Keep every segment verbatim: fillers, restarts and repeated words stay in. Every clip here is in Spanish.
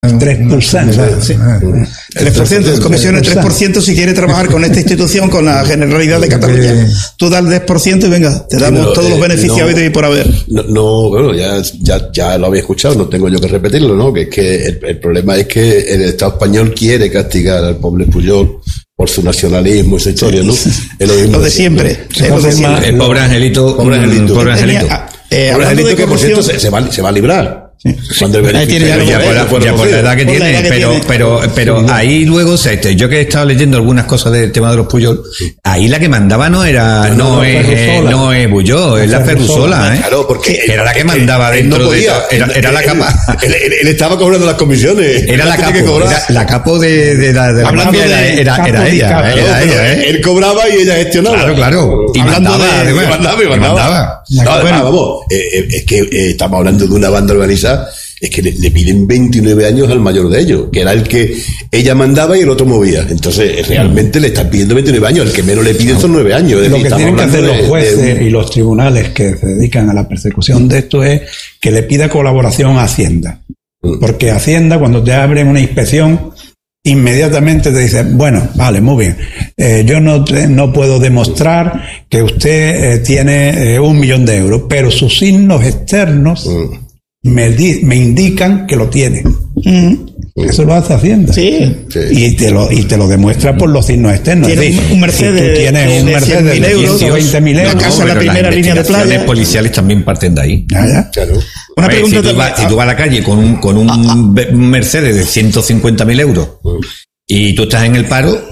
tres por ciento. Sí. tres por ciento, comisiones tres por ciento si quiere trabajar con esta institución, con la Generalidad de Cataluña. Tú das el diez por ciento y venga, te damos sí, no, todos eh, los beneficios no, habidos y por haber. No, no, bueno, ya, ya, ya lo había escuchado, no tengo yo que repetirlo, ¿no? Que es que el, el problema es que el Estado español quiere castigar al pobre Pujol por su nacionalismo y su historia, ¿no? Es lo, mismo lo de siempre. Es lo de siempre. El pobre Angelito, pobre Angelito. Pobre Angelito. Eh, pobre Angelito que, por cierto, se, se, va, se va a librar. Sí. Cuando el beneficio tiene ya, ya, por la, por, ya por la edad que tiene, edad que pero, tiene. pero, pero, pero sí, ahí luego, este, yo que he estado leyendo algunas cosas del tema de los Pujol, sí. ahí la que mandaba no era, no, no, no es, eh, no es Pujol, es la Ferrusola, ¿eh? Claro, porque era la que mandaba dentro no podía, de, era, era él, la capa. Él, él, él estaba cobrando las comisiones. Era la capo, era la capo de, de la, de la mafia, era, era, era ella, claro, era ella, ¿eh? Él cobraba y ella gestionaba. Claro, claro. Y mandaba, y mandaba, y mandaba. Vamos, es que estamos hablando de una banda organizada. Es que le, le piden veintinueve años al mayor de ellos, que era el que ella mandaba y el otro movía. Entonces, realmente le están pidiendo veintinueve años. El que menos le piden son nueve años. Lo decir, que tienen que hacer los jueces de, de... y los tribunales que se dedican a la persecución de esto es que le pida colaboración a Hacienda. Porque Hacienda, cuando te abren una inspección, inmediatamente te dice, bueno, vale, muy bien, eh, yo no, te, no puedo demostrar que usted eh, tiene eh, un millón de euros, pero sus signos externos... Mm. Me, di, me indican que lo tiene. Mm. Eso lo hace Hacienda. Sí. sí. Y te lo y te lo demuestra por los signos externos. Tiene es decir, un Mercedes. Si tú tienes de, un de Mercedes de ciento veinte mil euros. La casa, no, la primera línea de playa. Las policiales también parten de ahí. ¿Ah, ya? Claro. Una ver, pregunta si, tú vas, si tú vas a la calle con un, con un ah, ah. Mercedes de ciento cincuenta mil euros. Mm. Y tú estás en el paro,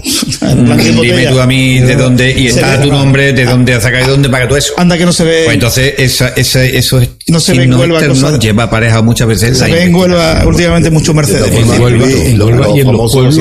dime tú a mí de dónde, y está tu nombre, de dónde has sacado y dónde paga todo eso. Anda que no se ve. Pues entonces, esa, esa, eso es. No se ve en Huelva. Cosa, lleva aparejado muchas veces. Se ve en Huelva últimamente mucho Mercedes. En Huelva y en los pueblos.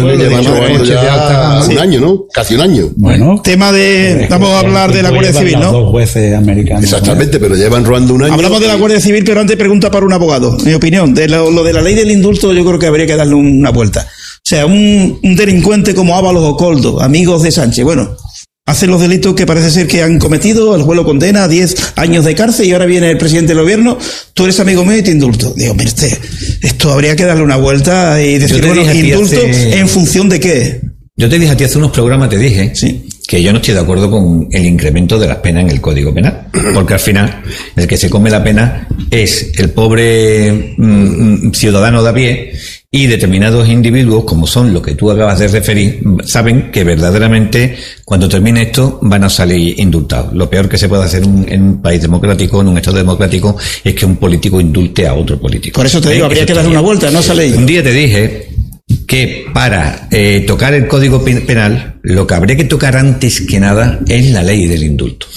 Un año, ¿no? Casi un año. Bueno. Tema de. Vamos a hablar de la Guardia Civil, ¿no? Dos jueces americanos. Exactamente, pero llevan robando un año. Hablamos de la Guardia Civil, pero antes pregunta para un abogado. Mi opinión. De lo, lo de la ley del indulto, yo creo que habría que darle una vuelta. O sea, un, un delincuente como Ábalos o Coldo, amigos de Sánchez, bueno, hacen los delitos que parece ser que han cometido, el juez lo condena a diez años de cárcel y ahora viene el presidente del gobierno, tú eres amigo mío y te indulto. Digo, mire usted, esto habría que darle una vuelta y decir, bueno, indulto hace... en función de qué. Yo te dije a ti hace unos programas, te dije sí. que yo no estoy de acuerdo con el incremento de las penas en el Código Penal, porque al final el que se come la pena es el pobre mmm, ciudadano de a pie. Y determinados individuos, como son los que tú acabas de referir, saben que verdaderamente cuando termine esto van a salir indultados. Lo peor que se puede hacer un, en un país democrático, en un Estado democrático, es que un político indulte a otro político. Por eso te digo, ¿Eh? habría eso que darle una vuelta, no sale. Un día te dije que para eh, tocar el Código Penal, lo que habría que tocar antes que nada es la ley del indulto.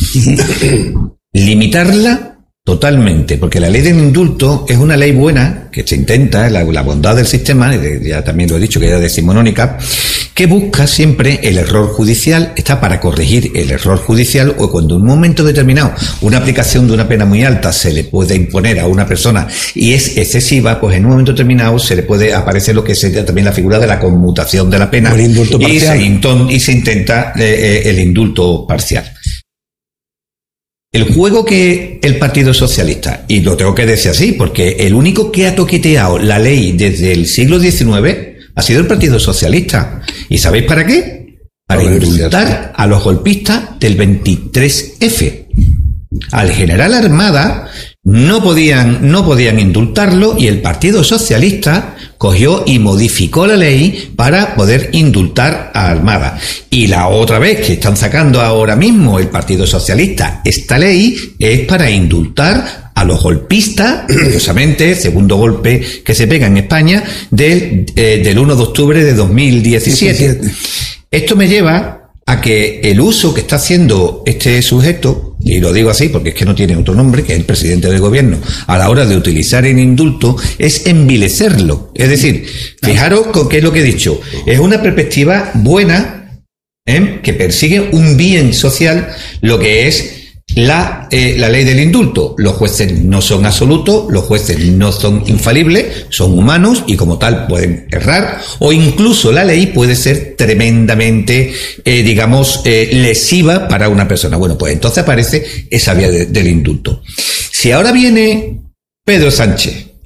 Limitarla totalmente, porque la ley del indulto es una ley buena, que se intenta, la, la bondad del sistema, ya también lo he dicho, que era decimonónica, que busca siempre el error judicial, está para corregir el error judicial, o cuando en un momento determinado una aplicación de una pena muy alta se le puede imponer a una persona y es excesiva, pues en un momento determinado se le puede aparecer lo que sería también la figura de la conmutación de la pena, el indulto y, parcial. Se, y se intenta eh, el indulto parcial. El juego que el Partido Socialista, y lo tengo que decir así, porque el único que ha toqueteado la ley desde el siglo diecinueve ha sido el Partido Socialista. ¿Y sabéis para qué? Para indultar a los golpistas del veintitrés efe. Al general Armada no podían, no podían indultarlo y el Partido Socialista cogió y modificó la ley para poder indultar a Armada. Y la otra vez que están sacando ahora mismo el Partido Socialista esta ley es para indultar a los golpistas, curiosamente, segundo golpe que se pega en España, del, eh, del uno de octubre de dos mil diecisiete. Esto me lleva a que el uso que está haciendo este sujeto, y lo digo así porque es que no tiene otro nombre, que es el presidente del gobierno, a la hora de utilizar el indulto, es envilecerlo. Es decir, fijaros con qué es lo que he dicho. Es una perspectiva buena, ¿eh? que persigue un bien social, lo que es La, eh, la ley del indulto. Los jueces no son absolutos, los jueces no son infalibles, son humanos y como tal pueden errar, o incluso la ley puede ser tremendamente, eh, digamos, eh, lesiva para una persona. Bueno, pues entonces aparece esa vía de, del indulto. Si ahora viene Pedro Sánchez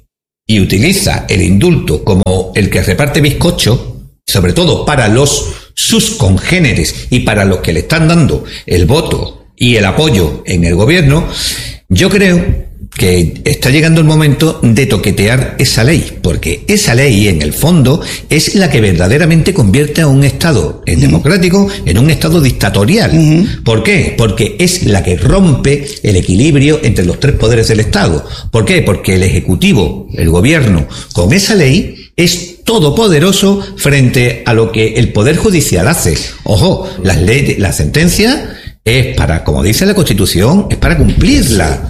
y utiliza el indulto como el que reparte bizcocho, sobre todo para los sus congéneres y para los que le están dando el voto y el apoyo en el gobierno, yo creo que está llegando el momento de toquetear esa ley, porque esa ley, en el fondo, es la que verdaderamente convierte a un Estado uh-huh. democrático en un Estado dictatorial. Uh-huh. ¿Por qué? Porque es la que rompe el equilibrio entre los tres poderes del Estado. ¿Por qué? Porque el Ejecutivo, el Gobierno, con esa ley, es todopoderoso frente a lo que el Poder Judicial hace. Ojo, las leyes, la sentencia es para, como dice la Constitución, es para cumplirla.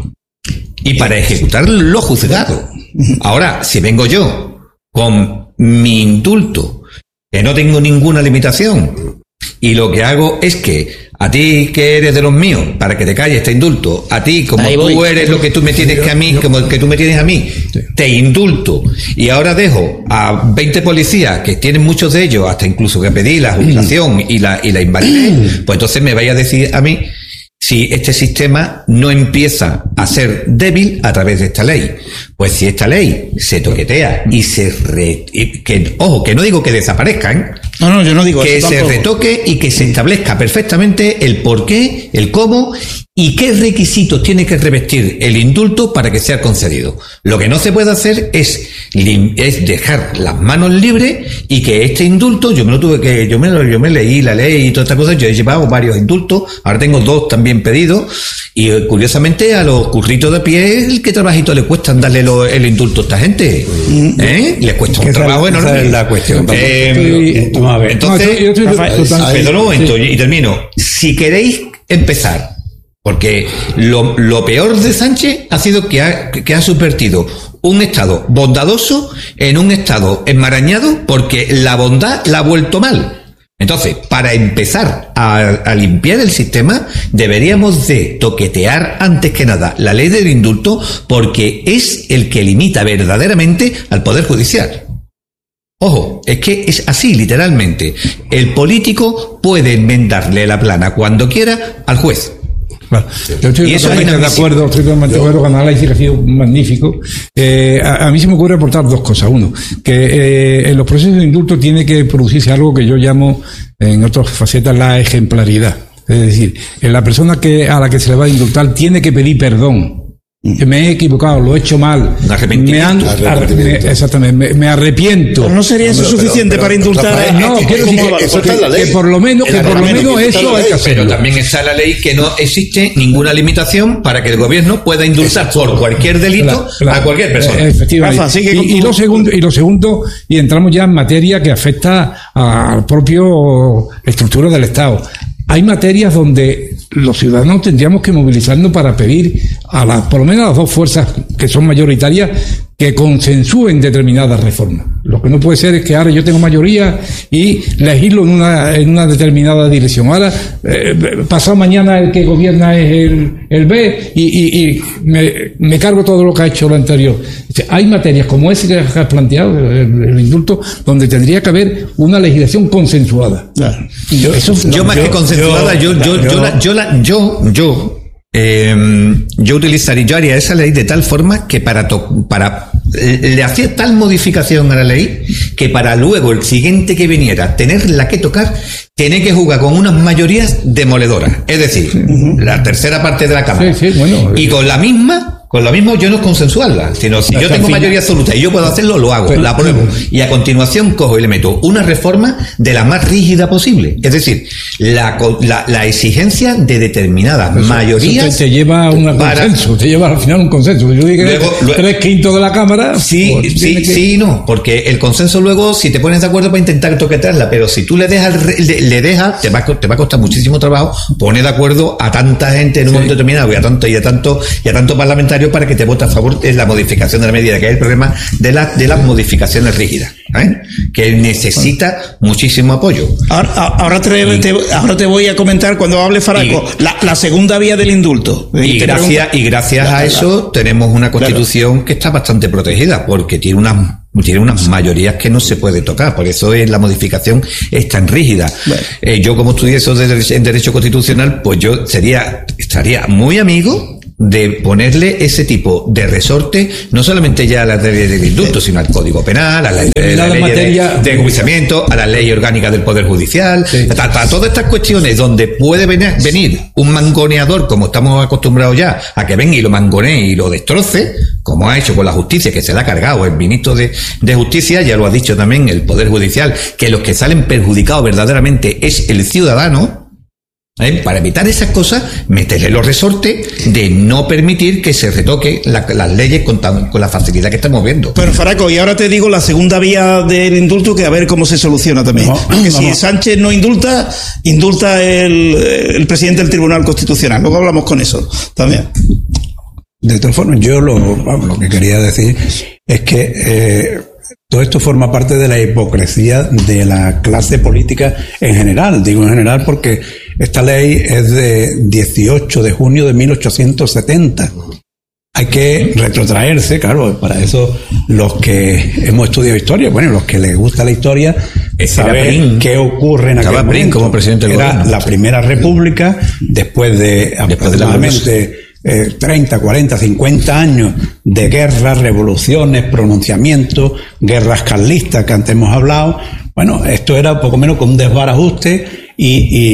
Y para ejecutar lo juzgado. Ahora, si vengo yo con mi indulto, que no tengo ninguna limitación, y lo que hago es que a ti que eres de los míos, para que te calles este indulto, a ti como Ahí tú voy. eres lo que tú me tienes que a mí, como el que tú me tienes a mí, te indulto, y ahora dejo a veinte policías, que tienen muchos de ellos, hasta incluso que pedí la jubilación y la, y la invalidez, pues entonces me vaya a decir a mí si este sistema no empieza a ser débil a través de esta ley. Pues si esta ley se toquetea y se re, y que, ojo, que no digo que desaparezcan, no, no, yo no digo que eso se tampoco. retoque y que se establezca perfectamente el por qué, el cómo y qué requisitos tiene que revestir el indulto para que sea concedido. Lo que no se puede hacer es, es dejar las manos libres y que este indulto, yo me lo tuve que, yo me lo, yo me leí la ley y todas estas cosas, yo he llevado varios indultos, ahora tengo dos también pedidos, y curiosamente a los curritos de pie, el que trabajito le cuesta darle lo, el indulto a esta gente, ¿eh? Les cuesta un trabajo enorme. Esa es la cuestión. Eh, Vamos a ver. Entonces, no, yo, yo, yo, yo, perdón un momento, sí. y termino. Si queréis empezar, porque lo, lo peor de Sánchez ha sido que ha, que ha subvertido un Estado bondadoso en un Estado enmarañado porque la bondad la ha vuelto mal. Entonces, para empezar a, a limpiar el sistema, deberíamos de toquetear antes que nada la ley del indulto, porque es el que limita verdaderamente al Poder Judicial. Ojo, es que es así, literalmente. El político puede enmendarle la plana cuando quiera al juez. Claro. Yo estoy totalmente de acuerdo, estoy totalmente de acuerdo con el análisis que ha sido magnífico. Eh, a, a mí se me ocurre aportar dos cosas. Uno, que eh, en los procesos de indulto tiene que producirse algo que yo llamo, en otras facetas, la ejemplaridad. Es decir, en la persona que a la que se le va a indultar tiene que pedir perdón. Que me he equivocado, lo he hecho mal. Me han, me, exactamente, me, me arrepiento. Pero no sería eso no, pero, suficiente pero, pero, para indultar. Rafael, no, quiero decir que, eso está en la ley. que por lo menos, que por lo menos eso hay que hacerlo. Pero también está la ley que no existe ninguna limitación para que el gobierno pueda indultar por cualquier delito la, la, a cualquier persona. Efectivamente. Rafa, y, y lo segundo, y lo segundo, y entramos ya en materia que afecta al propio estructura del Estado. Hay materias donde los ciudadanos tendríamos que movilizarnos para pedir a las, por lo menos a las dos fuerzas que son mayoritarias, que consensúen determinadas reformas. Lo que no puede ser es que ahora yo tengo mayoría y legislo en una, en una determinada dirección. Ahora, eh, pasado mañana el que gobierna es el, el B y, y, y me, me cargo todo lo que ha hecho lo anterior. Hay materias como ese que has planteado, el, el indulto, donde tendría que haber una legislación consensuada. Claro. Yo, eso, yo no, más yo, que consensuada, yo, yo, yo, yo, yo, la, yo, la, yo, yo Eh, yo utilizaría, yo haría esa ley de tal forma que para, to, para le hacía tal modificación a la ley que para luego el siguiente que viniera tenerla que tocar, tiene que jugar con unas mayorías demoledoras, es decir, uh-huh. la tercera parte de la Cámara, sí, sí, bueno, y con la misma Con lo mismo yo no es consensuarla, sino si yo tengo mayoría absoluta y yo puedo hacerlo, lo hago, la apruebo. Y a continuación cojo y le meto una reforma de la más rígida posible. Es decir, la, la, la exigencia de determinadas eso, mayorías. Eso te, te lleva a un consenso, te lleva al final un consenso. Yo digo que luego, tres quintos de la Cámara. Sí, pues, sí, que... sí, no, porque el consenso luego, si te pones de acuerdo para intentar toquetearla, pero si tú le dejas, le, le dejas, te va, te va a costar muchísimo trabajo poner de acuerdo a tanta gente en un sí. momento determinado y a tanto, y a tanto, y a tanto parlamentario para que te vote a favor de la modificación de la medida, que es el problema de, la, de las modificaciones rígidas, ¿eh? Que necesita muchísimo apoyo. Ahora, ahora, te, y, te, ahora te voy a comentar cuando hable Faraco y, la, la segunda vía del indulto. Y, y gracias, y gracias a eso tenemos una constitución claro. que está bastante protegida, porque tiene unas tiene unas mayorías que no se puede tocar, por eso es, la modificación es tan rígida. Bueno. Eh, yo como estudié eso de, en Derecho Constitucional, pues yo sería estaría muy amigo de ponerle ese tipo de resorte, no solamente ya a las leyes del indulto, sino al Código Penal, a la, a la ley materia... de, de enjuiciamiento, a la ley orgánica del Poder Judicial, sí. para, para todas estas cuestiones donde puede venir, venir un mangoneador, como estamos acostumbrados ya, a que venga y lo mangonee y lo destroce, como ha hecho con la justicia, que se la ha cargado el ministro de, de Justicia, ya lo ha dicho también el Poder Judicial, que los que salen perjudicados verdaderamente es el ciudadano. ¿Eh? Para evitar esas cosas, meterle los resortes de no permitir que se retoque la, las leyes con, tan, con la facilidad que estamos viendo. Pero Faraco, y ahora te digo la segunda vía del indulto, que a ver cómo se soluciona también. No, Porque no, si no. Sánchez no indulta, indulta el, el presidente del Tribunal Constitucional. Luego hablamos con eso también. De todas formas, yo lo, lo que quería decir es que eh, todo esto forma parte de la hipocresía de la clase política en general. Digo en general porque esta ley es de dieciocho de junio de mil ochocientos setenta. Hay que retrotraerse, claro, para eso los que hemos estudiado historia, bueno, los que les gusta la historia, saber qué ocurre en aquel momento. Como presidente del Era gobierno. La Primera República, después de aproximadamente eh, treinta, cuarenta, cincuenta años de guerras, revoluciones, pronunciamientos, guerras carlistas que antes hemos hablado. Bueno, esto era poco menos como un desbarajuste. Y,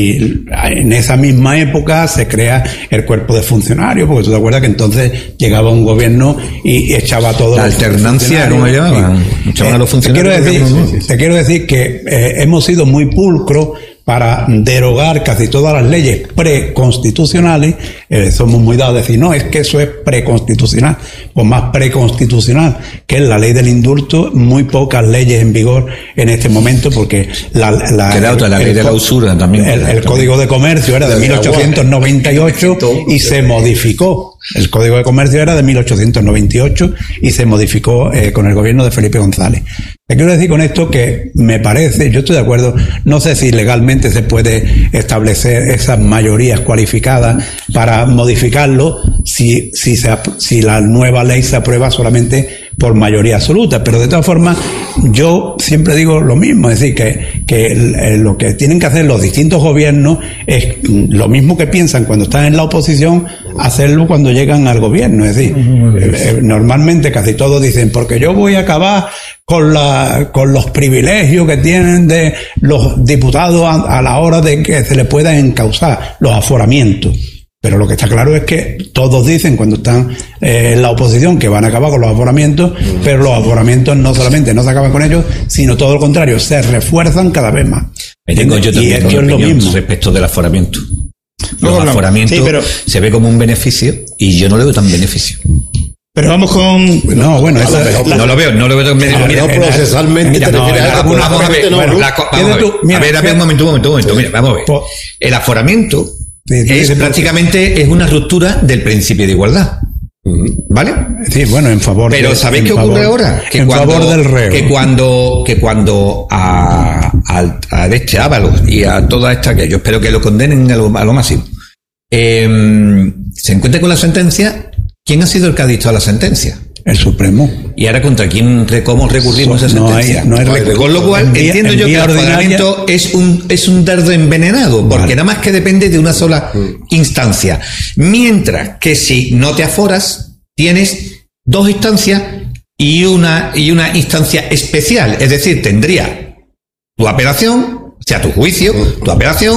y en esa misma época se crea el cuerpo de funcionarios, porque tú te acuerdas que entonces llegaba un gobierno y echaba todo. La alternancia, ¿cómo llamaban? Echaban a los funcionarios. Te quiero decir, te quiero decir que eh, hemos sido muy pulcros para derogar casi todas las leyes preconstitucionales. Eh, somos muy dados a decir, no, es que eso es preconstitucional, pues más preconstitucional que es la ley del indulto, muy pocas leyes en vigor en este momento, porque la, la, que la otra, la ley el, de la usura también. El, el Código de Comercio era de mil ochocientos noventa y ocho y se modificó. El Código de Comercio era de mil ochocientos noventa y ocho y se modificó eh, con el gobierno de Felipe González. Te quiero decir con esto que me parece, yo estoy de acuerdo, no sé si legalmente se puede establecer esas mayorías cualificadas para modificarlo si, si, se, si la nueva ley se aprueba solamente por mayoría absoluta, pero de todas formas yo siempre digo lo mismo, es decir, que, que lo que tienen que hacer los distintos gobiernos es lo mismo que piensan cuando están en la oposición, hacerlo cuando llegan al gobierno, es decir, eh, normalmente casi todos dicen, porque yo voy a acabar con la con los privilegios que tienen de los diputados a, a la hora de que se les pueda encausar los aforamientos. Pero lo que está claro es que todos dicen cuando están eh, en la oposición que van a acabar con los aforamientos, pero los aforamientos no solamente no se acaban con ellos, sino todo lo contrario, se refuerzan cada vez más. Me tengo yo también y es lo mismo respecto del aforamiento. Los no, aforamientos sí, pero... se ve como un beneficio y yo no le veo tan beneficio. Pero vamos con... No, bueno, eso, la, la, no lo veo, no lo veo tan beneficio. Mira, no, procesalmente mira, te no, refieres la, a... Vamos a ver, no, bueno, no, la, vamos a ver, tú, mira, a ver, a ver, un momento, un momento, un momento, mira, vamos a ver. El aforamiento sí, sí, es sí, prácticamente es una ruptura del principio de igualdad. ¿Vale? Sí, bueno, en favor Pero de, ¿sabéis qué ocurre favor, ahora? Que en cuando, favor del reo. Que cuando, que cuando a, a, a este Ábalos y a toda esta, que yo espero que lo condenen a lo, a lo máximo, eh, se encuentra con la sentencia, ¿quién ha sido el que ha dictado la sentencia? El Supremo. ¿Y ahora contra quién, cómo recurrimos a esa sentencia? No hay, no hay recurso. Con lo cual, en vía, entiendo yo que el aforamiento es un, es un dardo envenenado, porque vale. nada más que depende de una sola instancia. Mientras que si no te aforas, tienes dos instancias y una, y una instancia especial. Es decir, tendría tu apelación, o sea, tu juicio, tu apelación,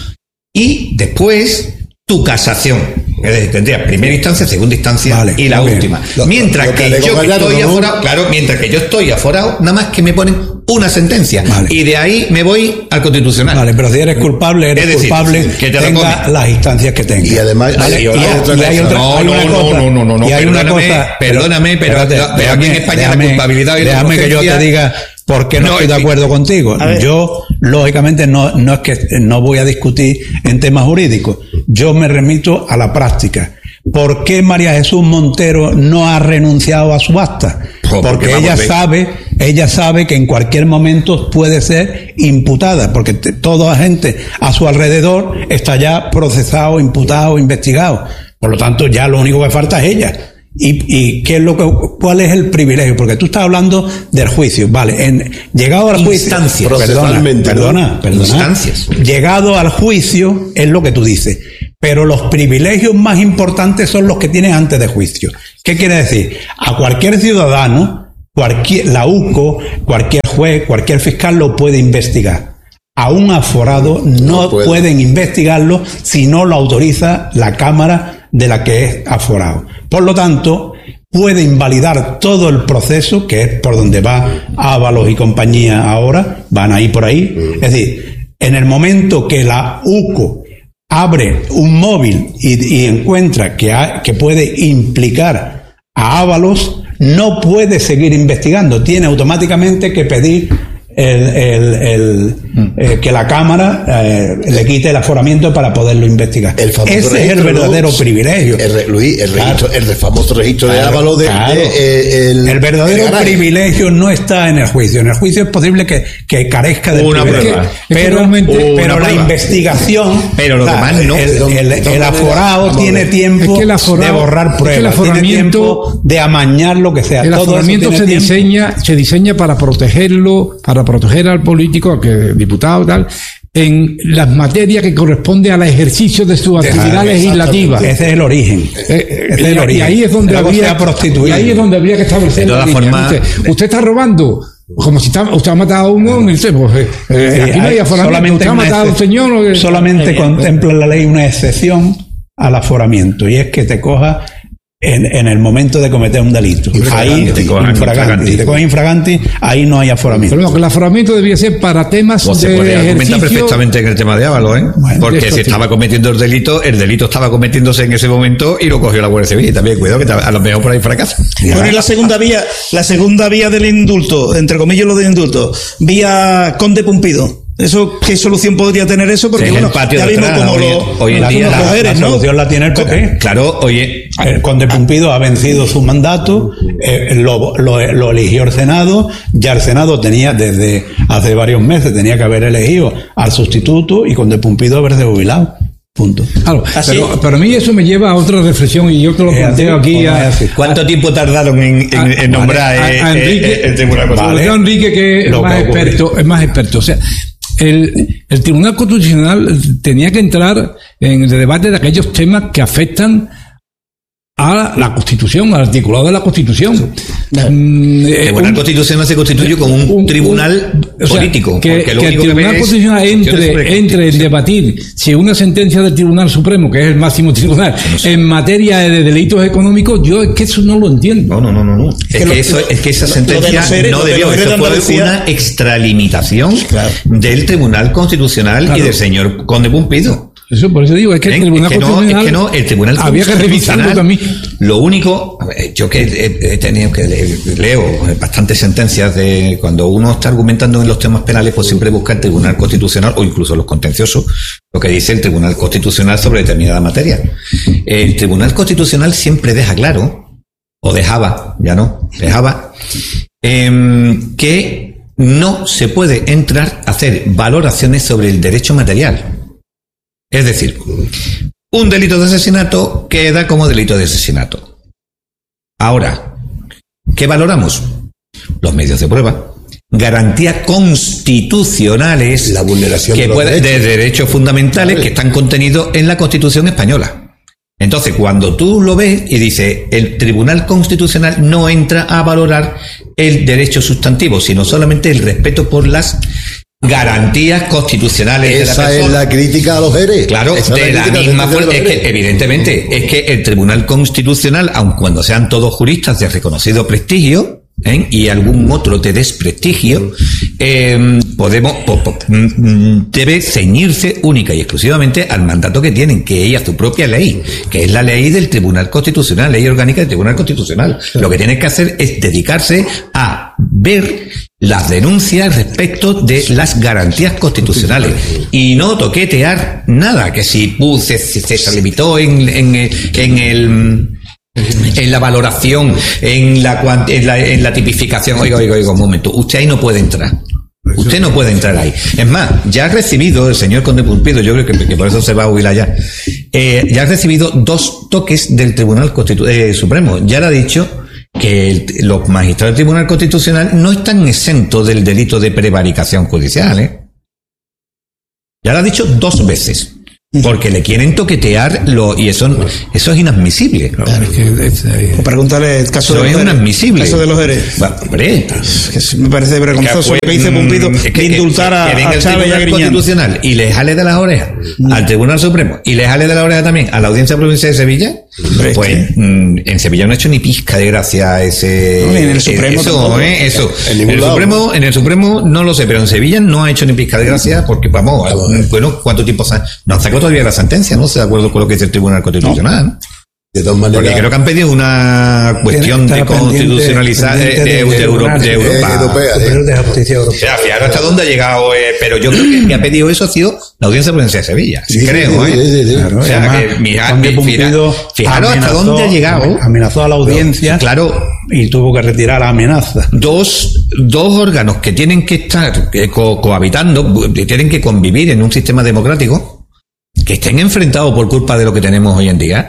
y después tu casación. Es decir, tendría primera instancia, segunda instancia vale, y la última. Lo, mientras lo que, que yo estoy ¿no? aforado, claro, mientras que yo estoy aforado, nada más que me ponen una sentencia. Vale. Y de ahí me voy al Constitucional. Vale, pero si eres culpable, eres decir, culpable, que te tenga las instancias que tenga. Y además, vale, y, y, y hay otra no, hay no, una no, cosa, no, no, no, no, y hay perdóname, una cosa, perdóname, pero, espérate, pero déjame, aquí en España déjame, la culpabilidad y la déjame que yo te diga por qué no, no estoy de acuerdo contigo. Yo, lógicamente, no, no es que no voy a discutir en temas jurídicos. Yo me remito a la práctica. ¿Por qué María Jesús Montero no ha renunciado a su acta? Oh, porque, porque ella sabe, ella sabe que en cualquier momento puede ser imputada, porque te, toda la gente a su alrededor está ya procesado, imputado, investigado. Por lo tanto, ya lo único que falta es ella. ¿Y, y qué es lo que, cuál es el privilegio? Porque tú estás hablando del juicio, vale, en, llegado al juicio, instancias, perdona, perdona, perdona, instancias. Llegado al juicio es lo que tú dices, pero los privilegios más importantes son los que tienes antes de juicio. ¿Qué quiere decir? A cualquier ciudadano, cualquier, la U C O, cualquier juez, cualquier fiscal lo puede investigar. A un aforado no, no puede. pueden investigarlo si no lo autoriza la Cámara de la que es aforado. Por lo tanto, puede invalidar todo el proceso, que es por donde va Ábalos y compañía ahora, van a ir por ahí. Mm. Es decir, en el momento que la U C O abre un móvil y, y encuentra que, ha, que puede implicar a Ábalos, no puede seguir investigando, tiene automáticamente que pedir el, el, el, eh, que la Cámara eh, le quite el aforamiento para poderlo investigar. El Ese es el verdadero ¿no? privilegio. El, Luis, el, registro, claro. el famoso registro claro, de Ábalos. De, claro. de, eh, el, el verdadero el privilegio no está en el juicio. En el juicio es posible que, que carezca de una privilegio. Prueba. Pero, una pero la prueba. investigación. Pero lo demás no. El, el, el, el aforado tiene tiempo es que el aforado, de borrar pruebas. Es que el tiene tiempo de amañar lo que sea. El Todo aforamiento se tiempo. diseña, se diseña para protegerlo, para proteger al político, que diputado tal, en las materias que corresponde al ejercicio de su actividad legislativa. Ese es el origen. Eh, Ese es el origen. Y ahí es donde habría, y ahí es donde habría que establecer. De todas formas, usted, usted está robando. Como si está, usted ha matado a uno, no sé, pues, eh, sí, aquí no hay aforamiento. Usted ha matado a un señor. No, solamente eh, contempla la ley una excepción al aforamiento, y es que te coja En, en el momento de cometer un delito. Ahí te cogen infraganti. Si te cogen infraganti, ahí no hay aforamiento. Pero no, que el aforamiento debía ser para temas pues de se puede ejercicio. argumentar perfectamente en el tema de Ábalos, ¿eh? Bueno, porque si estaba cometiendo el delito, el delito estaba cometiéndose en ese momento y lo cogió la Guardia Civil. Y también cuidado que a lo mejor por ahí fracasa. Bueno, y la segunda vía, la segunda vía del indulto, entre comillas lo del indulto, vía Conde Pumpido. ¿Eso qué solución podría tener eso? Porque sí, bueno, ya vimos como hoy, lo, hoy en día la, poderes, la ¿no? solución la tiene el P P. Claro, oye, el Conde Pumpido ha vencido su mandato, eh, lo, lo, lo eligió el Senado, ya el Senado tenía desde hace varios meses tenía que haber elegido al sustituto y Conde Pumpido haberse jubilado. Punto. Claro, pero, pero a mí eso me lleva a otra reflexión y yo te lo planteo aquí. A, ¿Cuánto a, tiempo tardaron en, en, en nombrar a, a, a Enrique, eh, el Tribunal Constitucional? Vale. Enrique, que es más, experto, es más experto. O sea, el, el Tribunal Constitucional tenía que entrar en el debate de aquellos temas que afectan a la Constitución, al articulado de la Constitución. Mm, el Tribunal un, Constitucional se constituye como un, un tribunal un, político. O sea, que, que el Tribunal Constitucional entre, entre en debatir si una sentencia del Tribunal Supremo, que es el máximo tribunal, no sé. en materia de delitos económicos, yo es que eso no lo entiendo. No, no, no, no. Es, es, que, lo, eso, es que esa sentencia de no debió. Eso fue una extralimitación claro. del Tribunal Constitucional claro. y del señor Conde Pumpido. Eso por eso digo, es que el Tribunal es que no, es que no, el Tribunal había que revisarlo también. Lo único, yo que he, he tenido que leer, leo bastantes sentencias de cuando uno está argumentando en los temas penales, pues siempre busca el Tribunal Constitucional o incluso los contenciosos, lo que dice el Tribunal Constitucional sobre determinada materia. El Tribunal Constitucional siempre deja claro, o dejaba, ya no, dejaba, eh, que no se puede entrar a hacer valoraciones sobre el derecho material. Es decir, un delito de asesinato queda como delito de asesinato. Ahora, ¿qué valoramos? Los medios de prueba, garantías constitucionales, la vulneración que de, los puede, derechos. de derechos fundamentales que están contenidos en la Constitución española. Entonces, cuando tú lo ves y dices, el Tribunal Constitucional no entra a valorar el derecho sustantivo, sino solamente el respeto por las garantías constitucionales esa de la persona. Es la crítica a los eres. Claro, esa de la, la misma forma, es que evidentemente es que el Tribunal Constitucional, aun cuando sean todos juristas de reconocido prestigio, ¿eh? y algún otro de desprestigio, eh, podemos po, po, debe ceñirse única y exclusivamente al mandato que tienen, que es a su propia ley, que es la ley del Tribunal Constitucional, ley orgánica del Tribunal Constitucional. Lo que tiene que hacer es dedicarse a ver las denuncias respecto de las garantías constitucionales y no toquetear nada, que si uh, se, se, se limitó en, en, en el en la valoración, en la, en la en la tipificación. Oiga, oiga, oiga, un momento, usted ahí no puede entrar. Usted no puede entrar ahí. Es más, ya ha recibido el señor Conde Pumpido, yo creo que, que por eso se va a jubilar ya, eh, ya ha recibido dos toques del Tribunal Constitu- eh, Supremo. Ya le ha dicho que el, los magistrados del Tribunal Constitucional no están exentos del delito de prevaricación judicial, ¿eh? Ya lo ha dicho dos veces. Porque le quieren toquetear lo, y eso, eso es inadmisible. Claro, es que, es, eh, pregúntale el caso eso de los es inadmisible. El caso de los Jerez. Bueno, hombre, que me parece vergonzoso que, lo que dice Pumpido es que, de indultar que, a, que venga a Chávez y a el Griñán. Constitucional y le jale de las orejas mm. al Tribunal Supremo y le jale de las orejas también a la Audiencia Provincial de Sevilla. Hombre, pues que... mm, en Sevilla no ha hecho ni pizca de gracia ese. No, en el Supremo eso, eh, eso. En, en el lado, Supremo, ¿no? en el Supremo no lo sé, pero en Sevilla no ha hecho ni pizca de gracia porque vamos, ah, bueno, bueno ¿cuánto tiempo se ha... no han sacado todavía la sentencia? No se de acuerdo con lo que dice el Tribunal Constitucional. No. De todas maneras, porque creo que han pedido una cuestión de constitucionalizar de, de, de, de, Euro, de Europa. Europea, de, de justicia europea. O sea, fijaros hasta dónde ha llegado, eh, pero yo creo que el que ha pedido eso ha sido la Audiencia Provincial de Sevilla. Sí, creo, sí, ¿eh? Sí, sí, sí. Claro, o sea, además, que mirad, Pumpido fijaros hasta dónde ha llegado. Amenazó a la audiencia, claro, y tuvo que retirar la amenaza. Dos, dos órganos que tienen que estar eh, co cohabitando, tienen que convivir en un sistema democrático, que estén enfrentados por culpa de lo que tenemos hoy en día.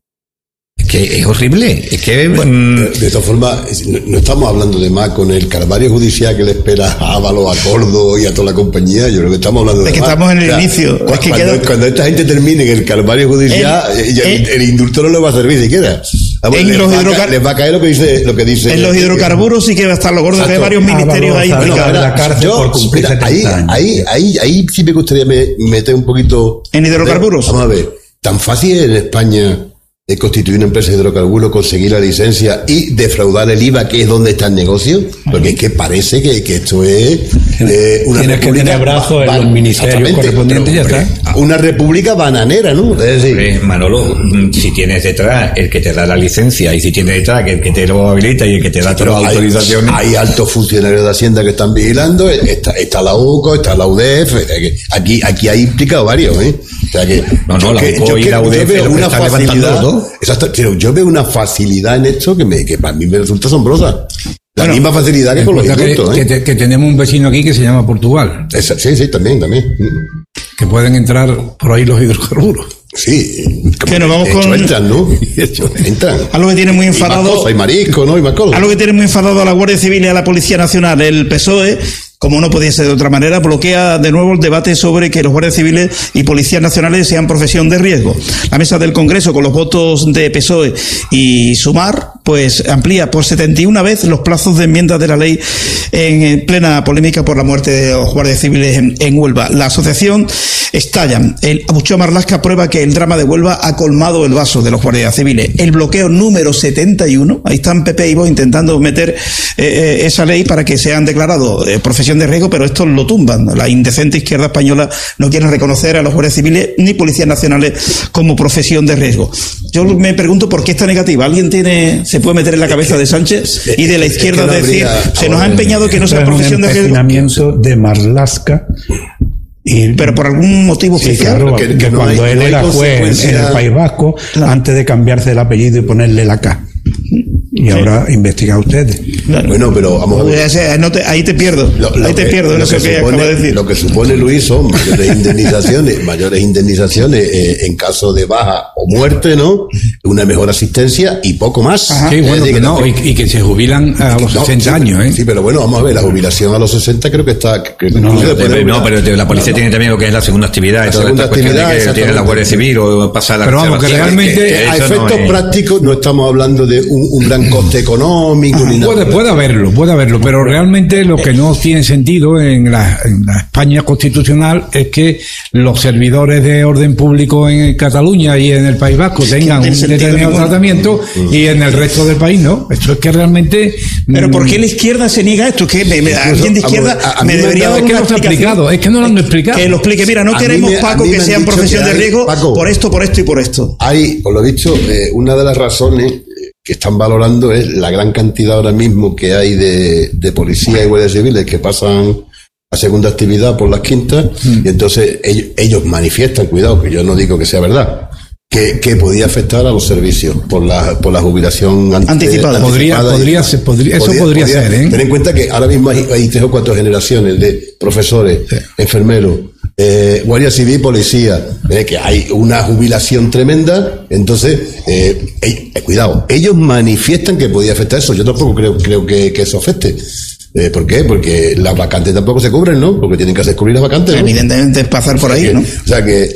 Es que es horrible. Es que bueno, de, de todas formas, no, no estamos hablando de más con el calvario judicial que le espera a Ábalos, a Córdoba y a toda la compañía. Yo creo que estamos hablando de es que más. estamos en el o sea, inicio. Cuando, es que cuando, queda... cuando esta gente termine en el calvario judicial, el, el, el, el indulto no le va a servir siquiera. Vamos, les, va hidrocar... les va a caer lo que dice, lo que dice. En los hidrocarburos sí que va a estar lo gordo, que hay varios ministerios ahí implicados. Yo, mira, ahí, ahí, ahí, ahí sí me gustaría meter un poquito. ¿En hidrocarburos? Vamos a ver. Tan fácil es en España de constituir una empresa de hidrocarburos, conseguir la licencia y defraudar el I V A, que es donde está el negocio, porque es que parece que, que esto es eh, una Tienes que tener brazos en los ministerios correspondientes y ya está. Una república bananera, ¿no? Es decir, hombre, Manolo, si tienes detrás el que te da la licencia y si tienes detrás el que te lo habilita y el que te da todas las autorizaciones. Hay altos funcionarios de Hacienda que están vigilando, está, está la U C O, está la U D F, aquí, aquí hay implicado varios, ¿eh? O sea que, no, no, la U C O y la U D F veo una facilidad, todo. Exacto, yo veo una facilidad en esto que, me, que para mí me resulta asombrosa. La bueno, misma facilidad que con los indultos, que, ¿eh? que, que tenemos un vecino aquí que se llama Portugal. Esa, sí, sí, también, también. Que pueden entrar por ahí los hidrocarburos. Sí, que nos vamos hecho, con entran, ¿no? Hecho, entran. Algo que tiene muy enfadado. Hay marisco, ¿no? Y más cosas. Algo que tiene muy enfadado a la Guardia Civil y a la Policía Nacional. El P S O E, como no podía ser de otra manera, bloquea de nuevo el debate sobre que los guardias civiles y policías nacionales sean profesión de riesgo. La mesa del Congreso, con los votos de P S O E y Sumar, pues amplía por setenta y una veces los plazos de enmiendas de la ley en plena polémica por la muerte de los guardias civiles en, en Huelva. La asociación estalla. El Abucho Marlaska prueba que el drama de Huelva ha colmado el vaso de los guardias civiles. El bloqueo número setenta y uno, ahí están P P y Vox intentando meter eh, esa ley para que sean declarados eh, profesión de riesgo, pero estos lo tumban. La indecente izquierda española no quiere reconocer a los guardias civiles ni policías nacionales como profesión de riesgo. Yo me pregunto por qué esta negativa. ¿Alguien tiene, se puede meter en la cabeza de Sánchez y de la izquierda es que no decir, habría, se nos ha empeñado que no sea profesión de riesgo? De Marlaska. Y, pero por algún motivo sí, especial. claro, que, que, que cuando no hay, él no era juez en el País Vasco, claro, antes de cambiarse el apellido y ponerle la K. Y sí, ahora investiga ustedes. Claro. Bueno, pero vamos a ver. O sea, no te, ahí te pierdo. Lo, lo ahí te que, pierdo en eso que, que supone, acabo de decir. Lo que supone, Luis, son mayores indemnizaciones, mayores indemnizaciones eh, en caso de baja o muerte, ¿no? Una mejor asistencia y poco más. Ajá. Sí, bueno, que no, y, y que se jubilan a los no, sesenta sí, años, ¿eh? Sí, pero bueno, vamos a ver, la jubilación a los sesenta creo que está. Que no, no, pero, no, pero la policía no, no. tiene también lo que es la segunda actividad. La segunda actividad que tiene la Guardia Civil o pasa la. Pero vamos, que realmente. Que, que a efectos no prácticos no estamos hablando de un, un gran coste económico. Ajá, ni nada. Puede, puede haberlo, puede haberlo, pero realmente lo que no tiene sentido en la, en la España constitucional es que los servidores de orden público en Cataluña y en el País Vasco tengan un determinado tratamiento y en el resto del país no. Esto es que realmente. Pero ¿por qué la izquierda se niega esto? Que me, me, alguien de izquierda a, a me debería dar una explicación. Explicado, es que no lo han explicado. Que lo explique. Mira, no a queremos, me, Paco, que sean profesión de riesgo Paco, por esto, por esto y por esto. Hay, por lo dicho, eh, una de las razones que están valorando es la gran cantidad ahora mismo que hay de, de policías y guardias civiles que pasan a segunda actividad por las quintas, mm. y entonces ellos, ellos manifiestan, cuidado, que yo no digo que sea verdad, que, que podía afectar a los servicios por la, por la jubilación ante, anticipada. Podría, anticipada podría, ser, podría, eso podría, podría ser, ¿eh? Ten en cuenta que ahora mismo hay, hay tres o cuatro generaciones de profesores, sí, enfermeros, Eh, Guardia Civil, policía, eh, que hay una jubilación tremenda, entonces, eh, eh, cuidado, ellos manifiestan que podía afectar eso, yo tampoco creo, creo que, que eso afecte. Eh, ¿Por qué? Porque las vacantes tampoco se cubren, ¿no? Porque tienen que hacer cubrir las vacantes, ¿no? Evidentemente es pasar por ahí, que, ¿no? O sea que,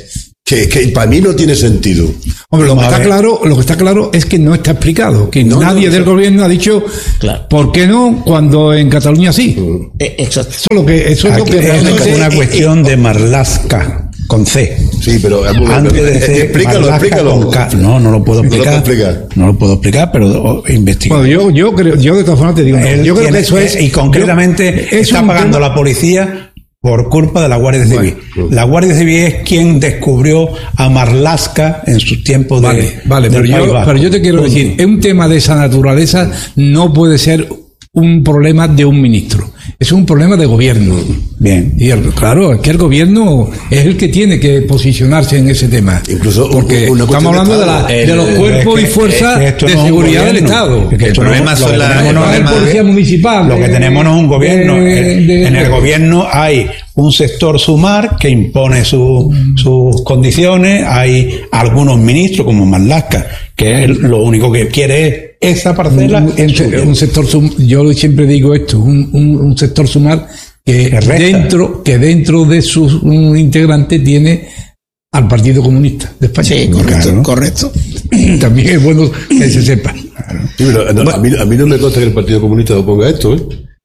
Que, que para mí no tiene sentido. Hombre, lo que A está ver. claro, lo que está claro es que no está explicado, que No, nadie no, del no. gobierno ha dicho Claro. por qué no cuando en Cataluña sí. Eh, exacto. Eso es lo que, eso es lo Aquí que es realmente una cuestión de Marlaska con C. Sí, pero Antes de ser explícalo, Marlaska explícalo. con K. No, no lo puedo No lo explicar. puedo explicar. No lo puedo explicar, pero oh, investiga. Bueno, yo, yo creo, yo de todas formas te digo, no, Él yo creo tiene- que eso es y concretamente yo- es está un pagando tema- la policía por culpa de la Guardia Civil. La Guardia Civil es quien descubrió a Marlaska en sus tiempos de Vale, vale, del pero País yo, Vasco. pero yo te quiero Punto. decir, un tema de esa naturaleza no puede ser un problema de un ministro, es un problema de gobierno. Bien. Y el- claro, es que el gobierno es el que tiene que posicionarse en ese tema. Incluso porque una cuestión estamos hablando de de, la- Estado. de los El- cuerpos es y que- fuerzas es que esto de no es un seguridad del gobierno. Estado. Es que El esto no- problema lo son que la- tenemos el no es problema- un policía municipal. Lo que de- tenemos no es un gobierno. de- En- de- en el gobierno hay un sector sumar que impone su- sus condiciones. Hay algunos ministros, como Marlaska, que él lo único que quiere es esa parcela. un, en su- un sector sum- yo siempre digo esto, un, un- un sector sumar que Que resta. dentro que dentro de sus um, integrantes tiene al Partido Comunista de España. Sí, correcto, Claro. correcto. También es bueno que se sepa. Sí, pero no, a, mí, a mí no me consta que el Partido Comunista oponga esto, ¿eh?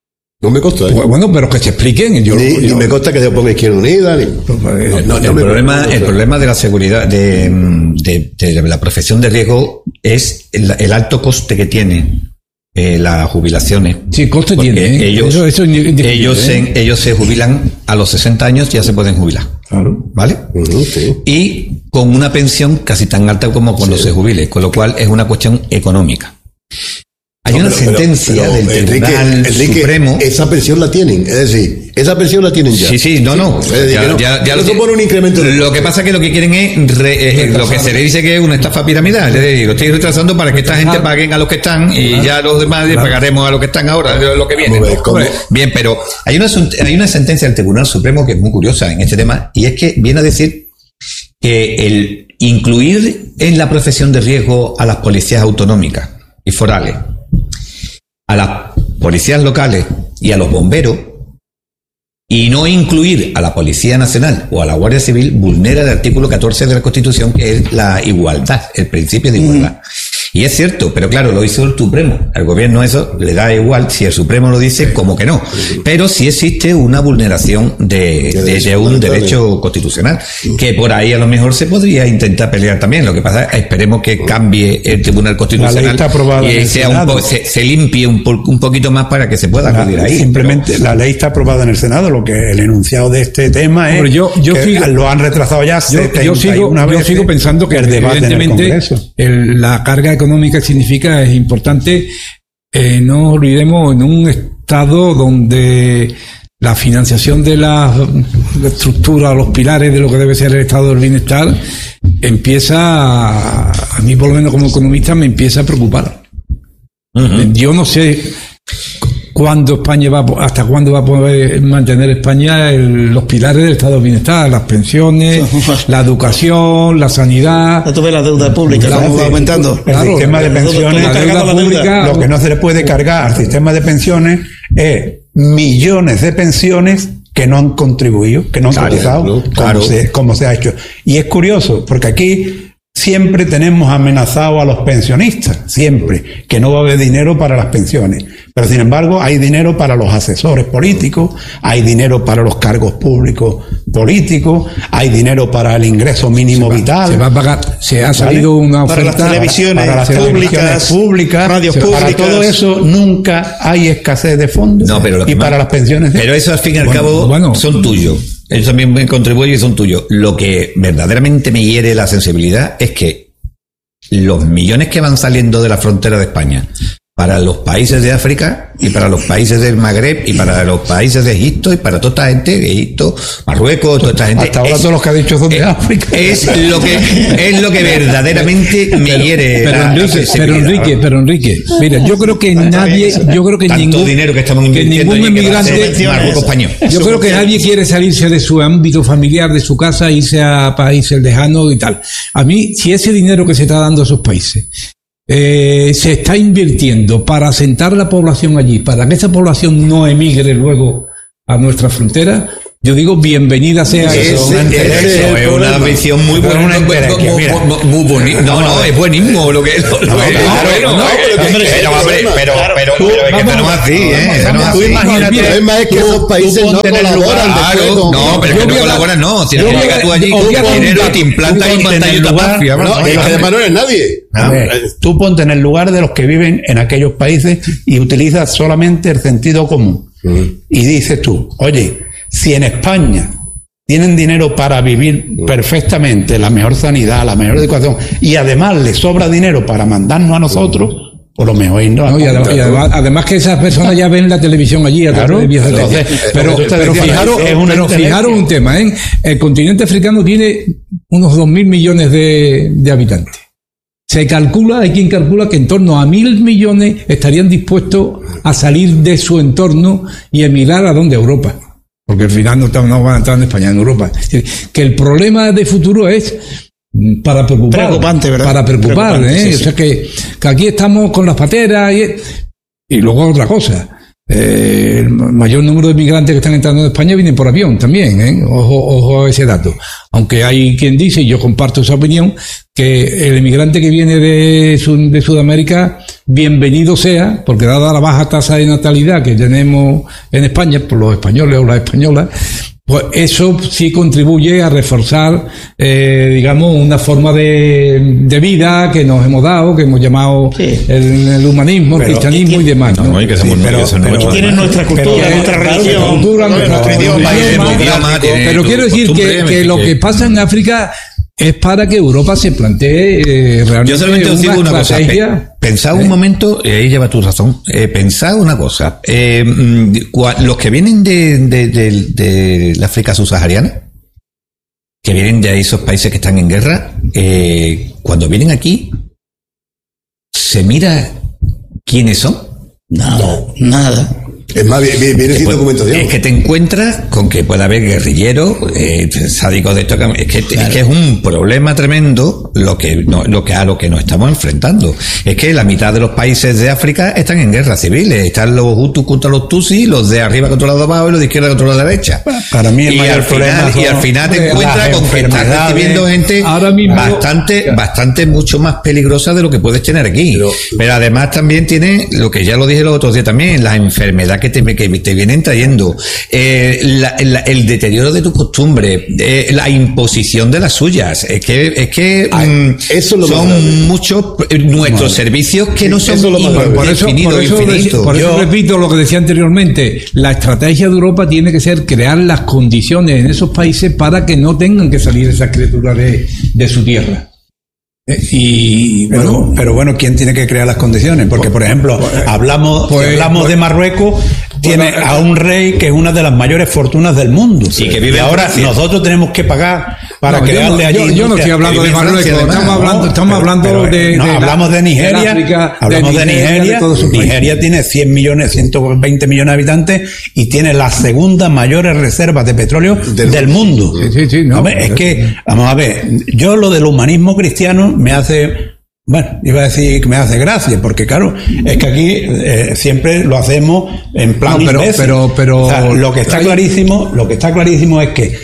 No me consta. ¿eh? Bueno, pero que se expliquen. Yo, ni, ni yo- me consta que se oponga Izquierda Unida. Ni, no, no, el, no me problema, consta. el problema de la seguridad, de, de- de la profesión de riesgo, es el, el alto coste que tiene eh, las jubilaciones. Sí, coste Porque tiene, ¿eh? Ellos, Eso- eso es indiscutible, ellos, ¿eh? se, ellos se jubilan a los sesenta años, ya se pueden jubilar. Claro. ¿Vale? Ujú, sí. Y con una pensión casi tan alta como cuando se jubile, con lo cual es una cuestión económica. Hay No, una pero- pero- sentencia pero, del Enrique, Tribunal Enrique, Supremo. esa pensión la tienen. Es decir, esa pensión la tienen ya. Sí, sí, no, no. Es decir, Ya- que no, ya- ya no lo supone que- un incremento de Lo que pasa es que lo que quieren es re- eh, lo que se le dice que es una estafa piramidal. Es decir, lo estoy retrasando para que esta gente paguen a los que están y ya los demás les pagaremos a los que están ahora, lo que viene. Hombre, ¿no? ¿cómo? Bien, pero hay una, asun- hay una sentencia del Tribunal Supremo que es muy curiosa en este tema y es que viene a decir que el incluir en la profesión de riesgo a las policías autonómicas y forales, a las policías locales y a los bomberos, y no incluir a la Policía Nacional o a la Guardia Civil, vulnera el artículo catorce de la Constitución, que es la igualdad, el principio de igualdad. Y es cierto, pero claro, lo hizo el Supremo. Al gobierno eso le da igual si el Supremo lo dice, como que no. Pero sí existe una vulneración de, de, de un derecho constitucional, que por ahí a lo mejor se podría intentar pelear también. Lo que pasa es esperemos que cambie el Tribunal Constitucional está aprobada en y el sea un Senado. po- se, se limpie un, po- un poquito más para que se pueda La- acudir ahí. simplemente la ley está aprobada en el Senado. Lo que el enunciado de este tema es Hombre, yo- yo que sigo- lo han retrasado ya Yo, yo sigo, setenta y una yo veces sigo pensando que el debate en el evidentemente Congreso. el- la carga económica que significa es importante. Eh, no olvidemos en un estado donde la financiación de la, la estructura, los pilares de lo que debe ser el estado del bienestar empieza a, a mí por lo menos como economista me empieza a preocupar. Yo no sé cuándo España va a po- hasta cuándo va a poder mantener España el- los pilares del estado del bienestar, las pensiones, la educación, la sanidad. Ya tú ves la deuda pública, Claro, cómo va sí. aumentando. El Claro, sistema de la deuda- pensiones, todo la deuda cargado a la deuda. pública- lo que no se le puede cargar al sistema de pensiones es millones de pensiones que no han contribuido, que no han Claro, cotizado, ¿no? como, Claro. se, como se ha hecho. Y es curioso, porque aquí siempre tenemos amenazado a los pensionistas, siempre, que no va a haber dinero para las pensiones. Pero sin embargo, hay dinero para los asesores políticos, hay dinero para los cargos públicos políticos, hay dinero para el ingreso mínimo vital. Se va a pagar, se ha salido ¿Vale? una Para las oferta televisiones para las públicas, televisiones públicas, radios para públicas. todo eso nunca hay escasez de fondos. No, pero lo que y más- para las pensiones. Pero eso al fin y al Bueno, cabo bueno. son tuyos. Ellos también me contribuyen y son tuyos. Lo que verdaderamente me hiere la sensibilidad es que los millones que van saliendo de la frontera de España para los países de África y para los países del Magreb y para los países de Egipto y para toda esta gente de Egipto, Marruecos, toda esta gente. Hasta ahora es- todos los que ha dicho son de es- África. Es lo que es lo que verdaderamente me hiere. Pero la- la Enrique, pero sensibilidad. Enrique, pero Enrique, mira, yo creo que nadie, yo creo que Tanto ningún, dinero que estamos que invirtiendo ningún allí que va a ser inmigrante, Marruecos español. yo creo que nadie quiere salirse de su ámbito familiar, de su casa, irse a países lejanos y tal. A mí, si ese dinero que se está dando a esos países eh, se está invirtiendo para asentar la población allí, para que esa población no emigre luego a nuestra frontera, Yo digo, bienvenida sea Ese- eso. ese- Eso es una problema. visión muy Pero buena, una muy, entelequia, muy, mira. muy, muy bonito. No, no, es buenísimo lo que lo, lo- claro, bueno, no, pero que- pero, que- pero, hombre, problema. pero, Claro, pero, tú- pero es que vamos, esto no es así, ¿eh? Esto no es tú así. imagínate- El problema es que Tú- esos países tú no ponte en el lugar- colaboran después Claro, con- no, pero es Yo que no voy a- colaboran, no. Si yo no voy a- llegas tú allí os con voy a tu dinero y contar- te implantas tú ahí ponte en el pantallita lugar- mafia. No, vamos, y es que hombre. además no eres nadie. A ver, tú ponte en el lugar de los que viven en aquellos países y utilizas solamente el sentido común. Y dices tú, oye, si en España tienen dinero para vivir perfectamente, la mejor sanidad, la mejor educación, y además les sobra dinero para mandarnos a nosotros, por lo mejor irnos a No, y además, y Punta. además- además que esas personas ya ven la televisión allí a través Claro, de vías de entonces, televisión. eh, pero, lo que tú te pero decías, fijaros, es una pero inteligencia. fijaros un tema, ¿eh? El continente africano tiene unos dos mil millones de, de habitantes. Se calcula, hay quien calcula que en torno a mil millones estarían dispuestos a salir de su entorno y emigrar a donde, Europa. Porque al final no, están- no van a entrar en España, en Europa. Es decir, que el problema de futuro es mm, para preocupar. Preocupante, ¿verdad? Para preocupar, Preocupante, ¿eh? sí, O sí. sea que, que aquí estamos con las pateras y, y luego otra cosa. Eh, el mayor número de migrantes que están entrando en España vienen por avión también, ¿eh? Ojo, ojo a ese dato. Aunque hay quien dice, y yo comparto esa opinión, que el inmigrante que viene de, Sud- de Sudamérica, bienvenido sea, porque dada la baja tasa de natalidad que tenemos en España, por los españoles o las españolas, pues eso sí contribuye a reforzar, eh, digamos, una forma de, de vida que nos hemos dado, que hemos llamado Sí. el, el humanismo, el Pero- cristianismo y demás, ¿no? No, y que somos Sí, pero- que son pero- nuestros, Tienen ¿no? nuestra cultura, Pero- nuestra claro, religión, nuestra cultura, nuestro nuestra idioma. idioma, idioma, tiene Pero tu quiero decir costumbre, que, que lo que pasa en África es para que Europa se plantee eh, realmente Yo solamente os digo una cosa. estrategia. Pe- Pensad un momento, y ahí lleva tu razón. Eh, pensad una cosa. Eh, mm, cua- los que vienen de, de, de, de la África subsahariana, que vienen de esos países que están en guerra, eh, cuando vienen aquí, se mira quiénes son. Nada, nada. Es más, viene, viene sin Pues, documentación. es que te encuentras con que puede haber guerrilleros, eh, sádicos de esto. que- Es que, es que es un problema tremendo lo que, no, lo que a lo que nos estamos enfrentando. Es que la mitad de los países de África están en guerras civiles. Están los Hutus contra los Tutsis, los de arriba contra los de abajo y los de izquierda contra los de derecha. Para mí el y mayor al problema final, y son al final te las encuentras con que estás enfermedades. recibiendo gente Ahora mismo- bastante, bastante mucho más peligrosa de lo que puedes tener aquí. Pero- Pero, además también tiene lo que ya lo dije los otros días también, la enfermedad que te, que te vienen trayendo, eh, la- la- el deterioro de tu costumbre, eh, la imposición de las suyas. Es que, es que Ay, mm, eso es lo más son grave. muchos eh, nuestros servicios que no Sí, son eso es lo más grave. Por eso, indefinidos, por eso, infinitos. por eso Yo- repito lo que decía anteriormente, la estrategia de Europa tiene que ser crear las condiciones en esos países para que no tengan que salir esas criaturas de, de su tierra. Eh, Y Pero, bueno, pero bueno, ¿quién tiene que crear las condiciones? Porque, por ejemplo, hablamos, pues- si hablamos pues- de Marruecos, tiene bueno, a un rey que es una de las mayores fortunas del mundo. Y que vive y en ahora Francia. nosotros tenemos que pagar para no, yo, crearle no, allí. yo- yo no industria. estoy hablando de vive en Marruecos, Francia, además. estamos hablando, No, estamos pero- hablando pero, de, no, de la- hablamos de Nigeria, de África, hablamos de Nigeria, de todos esos países. Nigeria tiene cien millones, ciento veinte millones de habitantes y tiene las segundas mayores reservas de petróleo Del- del, mundo. Sí, sí, sí, no, A ver, es pero- que, vamos a ver, yo lo del humanismo cristiano me hace, bueno, iba a decir que me hace gracia, porque claro, es que aquí eh, siempre lo hacemos en plan No, pero- imbécil. pero- pero- O sea, lo que está hay- clarísimo, lo que está clarísimo es que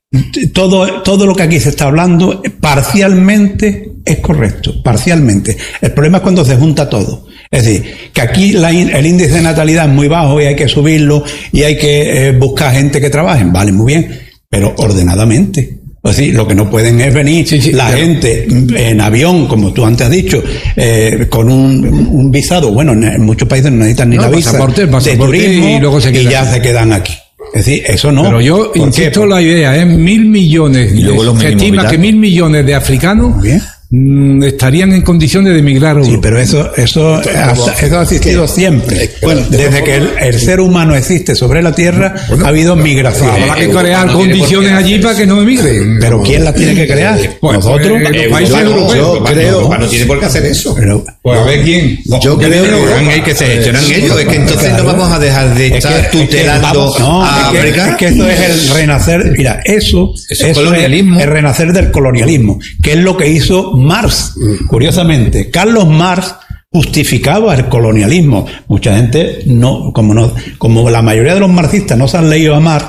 todo, todo lo que aquí se está hablando parcialmente es correcto, parcialmente. El problema es cuando se junta todo. Es decir, que aquí la in- el índice de natalidad es muy bajo y hay que subirlo y hay que eh, buscar gente que trabaje. Vale, muy bien, pero ordenadamente. Es decir, lo que no pueden es venir Sí, sí, la claro. gente en avión, como tú antes has dicho, eh, con un, un visado. Bueno, en muchos países no necesitan ni No, la visa pasaporte, de pasaporte turismo y luego se quedan. ya se quedan aquí. Es decir, eso no. Pero yo ¿Por qué? insisto en Por- la idea, es mil millones. Y luego los se mínimos estima vitales. que mil millones de africanos Muy bien. mm, estarían en condiciones de emigrar a Sí, Europa. pero eso, eso, ha, eso ha existido siempre. Bueno, desde que el, el ser humano existe sobre la Tierra, ha habido migración. Habrá que Europa crear no tiene condiciones por qué allí hacer para que no emigren. Pero ¿quién las tiene que crear? Pues, Nosotros. pues, Eh, los países claro, europeos. yo Europa, creo- Europa no tiene por qué hacer eso. Pero- Pues a ver quién. Yo creo que que que se gestionan ellos. Es que entonces Claro. no vamos a dejar de Es estar que- es que tutelando vamos- no, a es que- África. es que esto es el renacer. Mira, eso, Eso es colonialismo. es el renacer del colonialismo, que es lo que hizo Marx. Curiosamente, Carlos Marx justificaba el colonialismo. Mucha gente no, como no, como la mayoría de los marxistas no se han leído a Marx,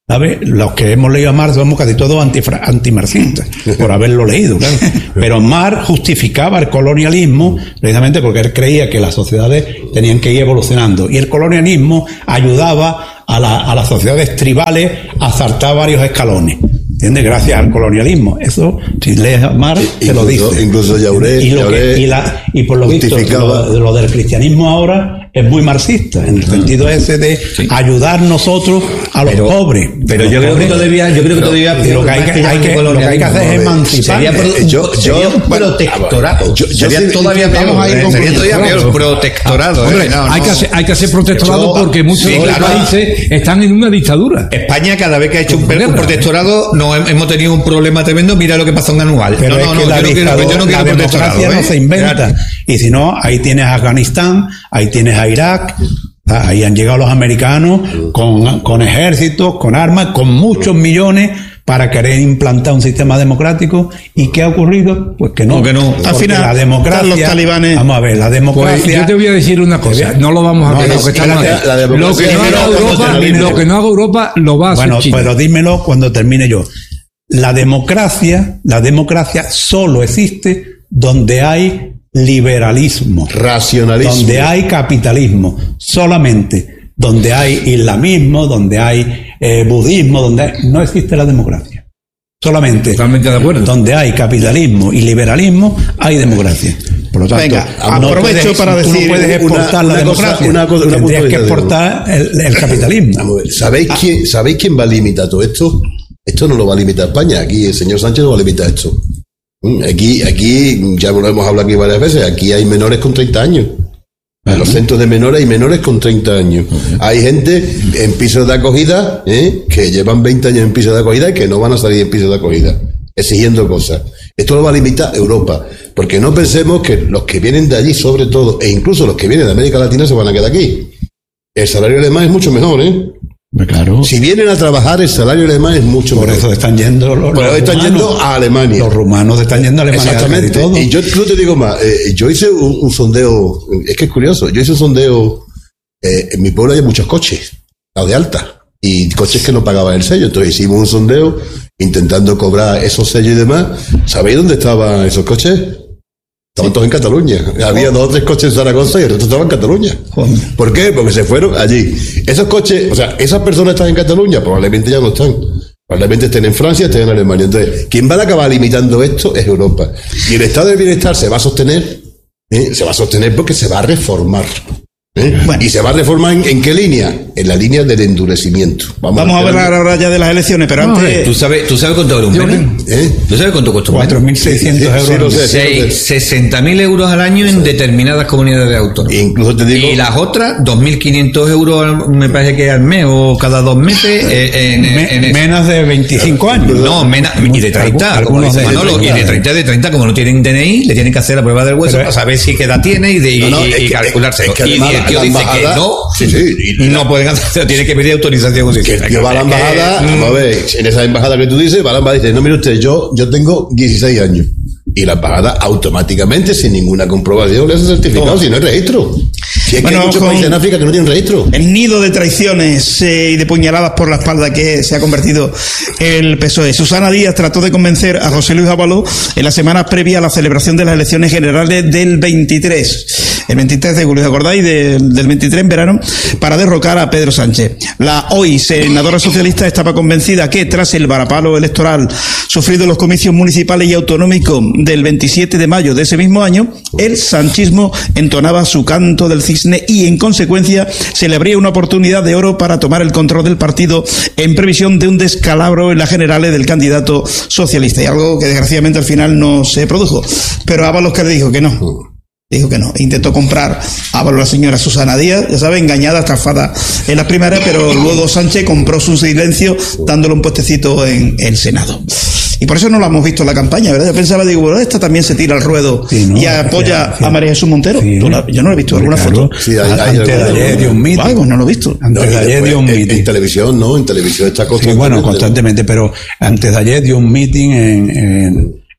¿sabes? Los que hemos leído a Marx somos casi todos antifra- antimarxistas, por haberlo leído, claro. Pero Marx justificaba el colonialismo precisamente porque él creía que las sociedades tenían que ir evolucionando. Y el colonialismo ayudaba a, la, a las sociedades tribales a saltar varios escalones. ¿Entiendes? Gracias al colonialismo. Eso, si lees a Marx, te incluso, lo dice. Incluso Jauré, y, lo Jauré que, y, la, y por lo visto, lo, lo del cristianismo ahora es muy marxista, en el sentido ese de sí. ayudar nosotros a los pero, pobres. Pero yo creo que todavía, yo creo que todavía lo que hay que, hay que, lo que, hay que hacer es emancipar. Sería, pro, yo, sería un protectorado. Yo, yo sería sí, todavía peor. Sería todavía peor protectorado. Hombre, no, hay, no. Que hacer, hay que hacer protectorado yo, porque muchos sí, de los claro. países están en una dictadura. España, cada vez que ha hecho un, un protectorado, no hemos tenido un problema tremendo. Mira lo que pasa en Anual. Pero no, no, no, yo no quiero protectorado. La democracia no se inventa. Y si no, ahí tienes a Afganistán, ahí tienes a Irak. Ahí han llegado los americanos con, con ejércitos, con armas, con muchos millones para querer implantar un sistema democrático. ¿Y qué ha ocurrido? Pues que no. No, que no. Al final, la democracia, los talibanes. Vamos a ver, la democracia. Pues yo te voy a decir una cosa, no lo vamos a ver. No, lo, que la, la lo que no haga Europa, lo que no haga Europa lo va a hacer Bueno, China. Pero dímelo cuando termine yo. La democracia, la democracia solo existe donde hay liberalismo, racionalismo, donde hay capitalismo, solamente donde hay islamismo, donde hay eh, budismo, donde hay, no existe la democracia. Solamente totalmente de acuerdo. Donde hay capitalismo y liberalismo hay democracia. Por lo tanto, venga, no aprovecho puedes, para decir tú no puedes exportar una, la una democracia, cosa, una cosa, una tendrías que exportar el, el capitalismo. ¿Sabéis ah. quién, ¿Sabéis quién va a limitar todo esto? Esto no lo va a limitar España. Aquí el señor Sánchez no va a limitar esto. Aquí, aquí, ya lo hemos hablado aquí varias veces, aquí hay menores con treinta años. En los centros de menores hay menores con treinta años. Hay gente en pisos de acogida, ¿eh? que llevan veinte años en pisos de acogida y que no van a salir en pisos de acogida, exigiendo cosas. Esto lo va a limitar Europa, porque no pensemos que los que vienen de allí, sobre todo, e incluso los que vienen de América Latina, se van a quedar aquí. El salario alemán es mucho mejor, ¿eh? Claro. Si vienen a trabajar, el salario alemán es mucho Por mejor. eso están yendo los, Por eso los están rumanos, yendo a Alemania. Los rumanos están yendo a Alemania. Exactamente. Y, todo. y yo no te digo más. Eh, yo hice un, un sondeo. Es que es curioso. Yo hice un sondeo. Eh, en mi pueblo hay muchos coches, los de alta, y coches que no pagaban el sello. Entonces hicimos un sondeo intentando cobrar esos sellos y demás. ¿Sabéis dónde estaban esos coches? Estaban todos en Cataluña. Había dos o tres coches en Zaragoza y el resto estaban en Cataluña. ¿Por qué? Porque se fueron allí. Esos coches, o sea, esas personas están en Cataluña, probablemente ya no están. Probablemente estén en Francia, estén en Alemania. Entonces, quien va a acabar limitando esto es Europa. Y el estado del bienestar se va a sostener, ¿eh? se va a sostener porque se va a reformar. ¿Eh? Bueno. ¿Y se va a reformar en, en qué línea? En la línea del endurecimiento. Vamos, Vamos a, a hablar ahora ya de las elecciones, pero no, antes... ¿Tú sabes, ¿Tú sabes cuánto vale un Mena? ¿Eh? ¿Tú sabes cuánto cuesta un Mena? cuatro mil seiscientos euros. Sí, sí, sesenta mil euros al año en sí. determinadas comunidades autónomas. Incluso te digo... Y las otras, dos mil quinientos euros, me parece que al mes o cada dos meses. En, Me, en menos de veinticinco años. No, menos, y de treinta, como dice Manolo. Y de treinta, de treinta, como no tienen D N I, le tienen que hacer la prueba del hueso pero, para saber si qué edad tiene y, de, no, no, y, y que, calcularse. Es que y el tío dice que no. Sí, sí, y, no pueden hacer, tiene que pedir autorización. Que el tío va a la embajada, que, vamos a ver, en esa embajada que tú dices, va a la embajada y dice, no, mire usted, yo, yo tengo dieciséis años. Y la embajada automáticamente, sin ninguna comprobación, le hace certificado, oh. si no hay registro. Si es bueno, que hay muchos países en África que no tienen registro. El nido de traiciones eh, y de puñaladas por la espalda que se ha convertido el P S O E. Susana Díaz trató de convencer a José Luis Ábalos en las semanas previas a la celebración de las elecciones generales del veintitrés. El veintitrés de julio, ¿os acordáis? De, del veintitrés en verano, para derrocar a Pedro Sánchez. La hoy senadora socialista estaba convencida que tras el varapalo electoral sufrido en los comicios municipales y autonómicos del veintisiete de mayo de ese mismo año, el sanchismo entonaba su canto del cisne y en consecuencia se le abría una oportunidad de oro para tomar el control del partido en previsión de un descalabro en las generales del candidato socialista, y algo que desgraciadamente al final no se produjo. Pero Ábalos que dijo que no. Dijo que no. Intentó comprar a la señora Susana Díaz, ya sabe, engañada, estafada en las primarias, pero luego Sánchez compró su silencio dándole un puestecito en el Senado. Y por eso no lo hemos visto en la campaña, ¿verdad? Yo pensaba, digo, bueno, esta también se tira al ruedo sí, no, y apoya sí, sí. a María Jesús Montero. Sí, la, yo no lo he visto, alguna claro. foto. Sí, hay, hay, antes de ayer dio un meeting. Algo, no lo he visto. Antes de ayer dio un meeting. En, en televisión, ¿no? En televisión está constantemente. Sí, bueno, constantemente, pero antes de ayer dio un meeting en, en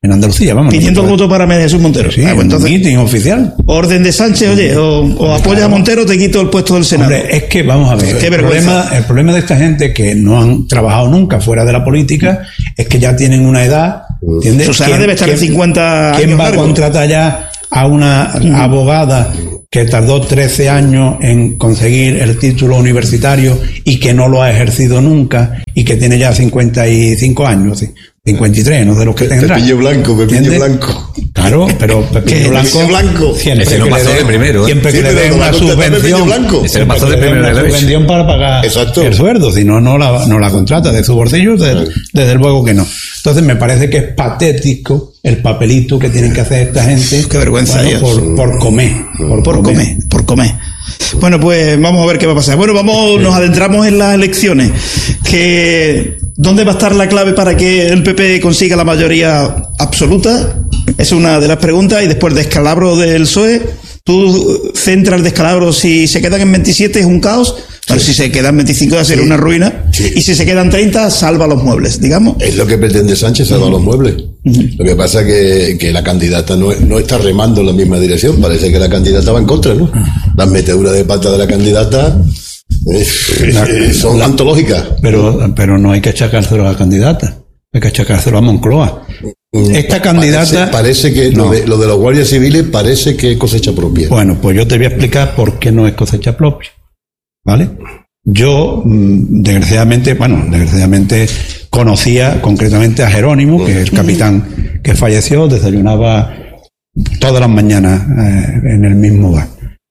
en Andalucía, vamos. Pidiendo el voto para Jesús Montero. Sí, ah, pues entonces, un meeting oficial. Orden de Sánchez, oye, o, o apoyas claro. a Montero, te quito el puesto del Senado. Hombre, es que, vamos a ver, Qué el vergüenza. problema, el problema de esta gente que no han trabajado nunca fuera de la política es que ya tienen una edad, ¿entiendes? Susana debe estar en cincuenta años. ¿Quién va largo? a contratar ya a una mm. abogada que tardó trece años en conseguir el título universitario y que no lo ha ejercido nunca y que tiene ya cincuenta y cinco años, ¿sí? cincuenta y tres, no de los que tendrá. Pepillo Blanco, Pepillo ¿Entiendes? Blanco. Claro, pero Pepillo Blanco, Pepillo Blanco. siempre Ese no que pasó le de den, primero, ¿eh? siempre Sí, que le pero den no una va a contar subvención, Pepillo Blanco. Ese le pasó de primero una de la vez. subvención para pagar Exacto. el sueldo, si no, no la, no la contrata de su bolsillo, desde, desde luego que no. Entonces me parece que es patético el papelito que tienen que hacer esta gente. Qué vergüenza, bueno, ellos. por, por comer. Por, Por comer, por comer. Bueno, pues vamos a ver qué va a pasar. Bueno, vamos, nos adentramos en las elecciones. Que, ¿dónde va a estar la clave para que el P P consiga la mayoría absoluta? Es una de las preguntas. Y después, descalabro del P S O E. Tú centras el descalabro, si se quedan en veintisiete es un caos, pero sí. si se quedan veinticinco va a ser sí. una ruina, sí. y si se quedan treinta salva los muebles, digamos. Es lo que pretende Sánchez, salvar uh-huh. los muebles. Uh-huh. Lo que pasa es que, que la candidata no, no está remando en la misma dirección, parece que la candidata va en contra, ¿no? Las meteduras de pata de la candidata eh, la, eh, son la, antológicas. Pero, pero no hay que achacárselo a la candidata, hay que achacárselo a Moncloa. Esta candidata... Parece, parece que no. lo, de, lo de los guardias civiles parece que es cosecha propia. Bueno, pues yo te voy a explicar por qué no es cosecha propia. ¿Vale? Yo, desgraciadamente, bueno, desgraciadamente conocía concretamente a Jerónimo, que es el capitán que falleció, desayunaba todas las mañanas eh, en el mismo bar.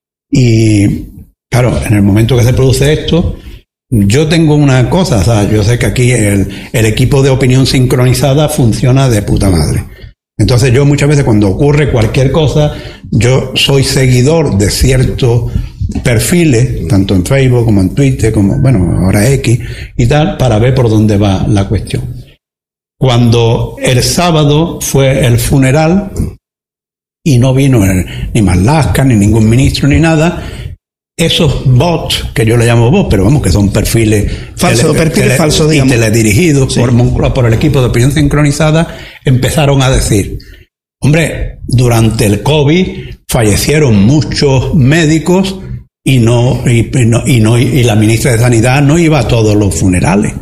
Y, claro, en el momento que se produce esto... Yo tengo una cosa, o sea, yo sé que aquí el, el equipo de opinión sincronizada funciona de puta madre. Entonces yo muchas veces cuando ocurre cualquier cosa, yo soy seguidor de ciertos perfiles, tanto en Facebook como en Twitter, como, bueno, ahora X y tal, para ver por dónde va la cuestión. Cuando el sábado fue el funeral y no vino el, ni Marlaska, ni ningún ministro, ni nada... Esos bots, que yo le llamo bots, pero vamos, que son perfiles falsos, perfiles falsos, digamos, y teledirigidos sí. por Moncloa, por el equipo de opinión sincronizada, empezaron a decir, hombre, durante el COVID fallecieron muchos médicos y no, y, y no, y no, y la ministra de Sanidad no iba a todos los funerales.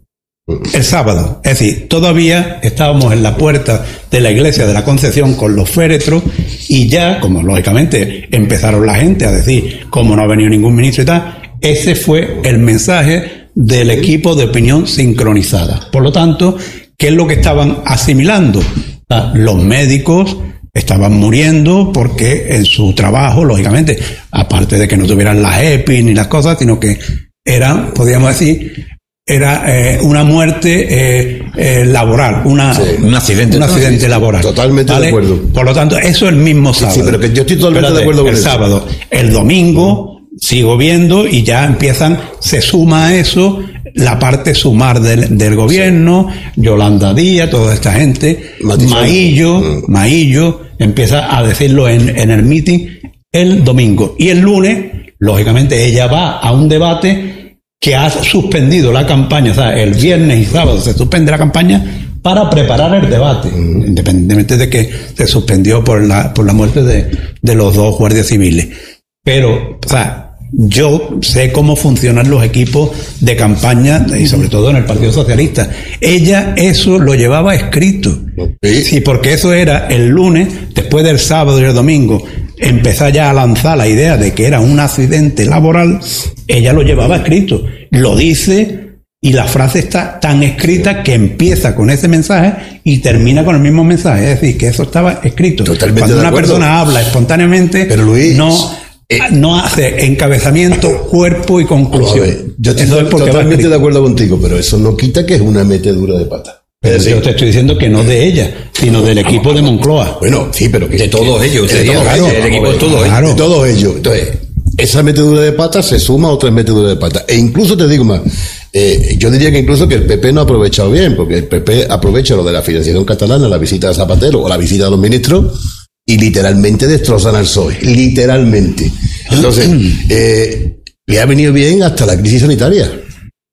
El sábado, es decir, todavía estábamos en la puerta de la iglesia de la Concepción con los féretros y ya, como lógicamente empezaron la gente a decir, como no ha venido ningún ministro y tal, ese fue el mensaje del equipo de opinión sincronizada. Por lo tanto, ¿qué es lo que estaban asimilando? Los médicos estaban muriendo porque en su trabajo, lógicamente, aparte de que no tuvieran las E P I ni las cosas, sino que eran, podríamos decir, era eh, una muerte eh, eh, laboral, una, sí. un accidente, un accidente sí, laboral. Totalmente ¿vale? de acuerdo. Por lo tanto, eso es el mismo sábado. Sí, sí, pero que yo estoy totalmente Espérate, de acuerdo con el eso. sábado, el domingo sigo viendo y ya empiezan, se suma a eso la parte sumar del, del gobierno, sí. Yolanda Díaz, toda esta gente, Matizón. Maillo, mm. Maillo empieza a decirlo en, en el meeting el domingo y el lunes, lógicamente ella va a un debate que ha suspendido la campaña, o sea, el viernes y sábado se suspende la campaña para preparar el debate, uh-huh. independientemente de que se suspendió por la por la muerte de, de los dos guardias civiles. Pero, o sea, yo sé cómo funcionan los equipos de campaña y sobre todo en el Partido Socialista. Ella eso lo llevaba escrito. Sí, sí porque eso era el lunes, después del sábado y el domingo, empezó ya a lanzar la idea de que era un accidente laboral. Ella lo llevaba escrito, lo dice y la frase está tan escrita que empieza con ese mensaje y termina con el mismo mensaje. Es decir, que eso estaba escrito. Totalmente Cuando una acuerdo. persona habla espontáneamente, pero Luis, no, eh, no hace encabezamiento, cuerpo y conclusión. Ver, yo estoy eso es totalmente de acuerdo contigo, pero eso no quita que es una metedura de pata. Pero yo te estoy diciendo que no de ella, sino del equipo de Moncloa. Bueno, sí, pero que de todos que, ellos. De todos claro, ellos. El equipo de todos claro. ellos. De todos ellos. Entonces, esa metedura de pata se suma a otras meteduras de pata. E incluso te digo más, eh, yo diría que incluso que el P P no ha aprovechado bien, porque el P P aprovecha lo de la financiación catalana, la visita a Zapatero o la visita a los ministros, y literalmente destrozan al P S O E. Literalmente. Entonces, eh, le ha venido bien hasta la crisis sanitaria.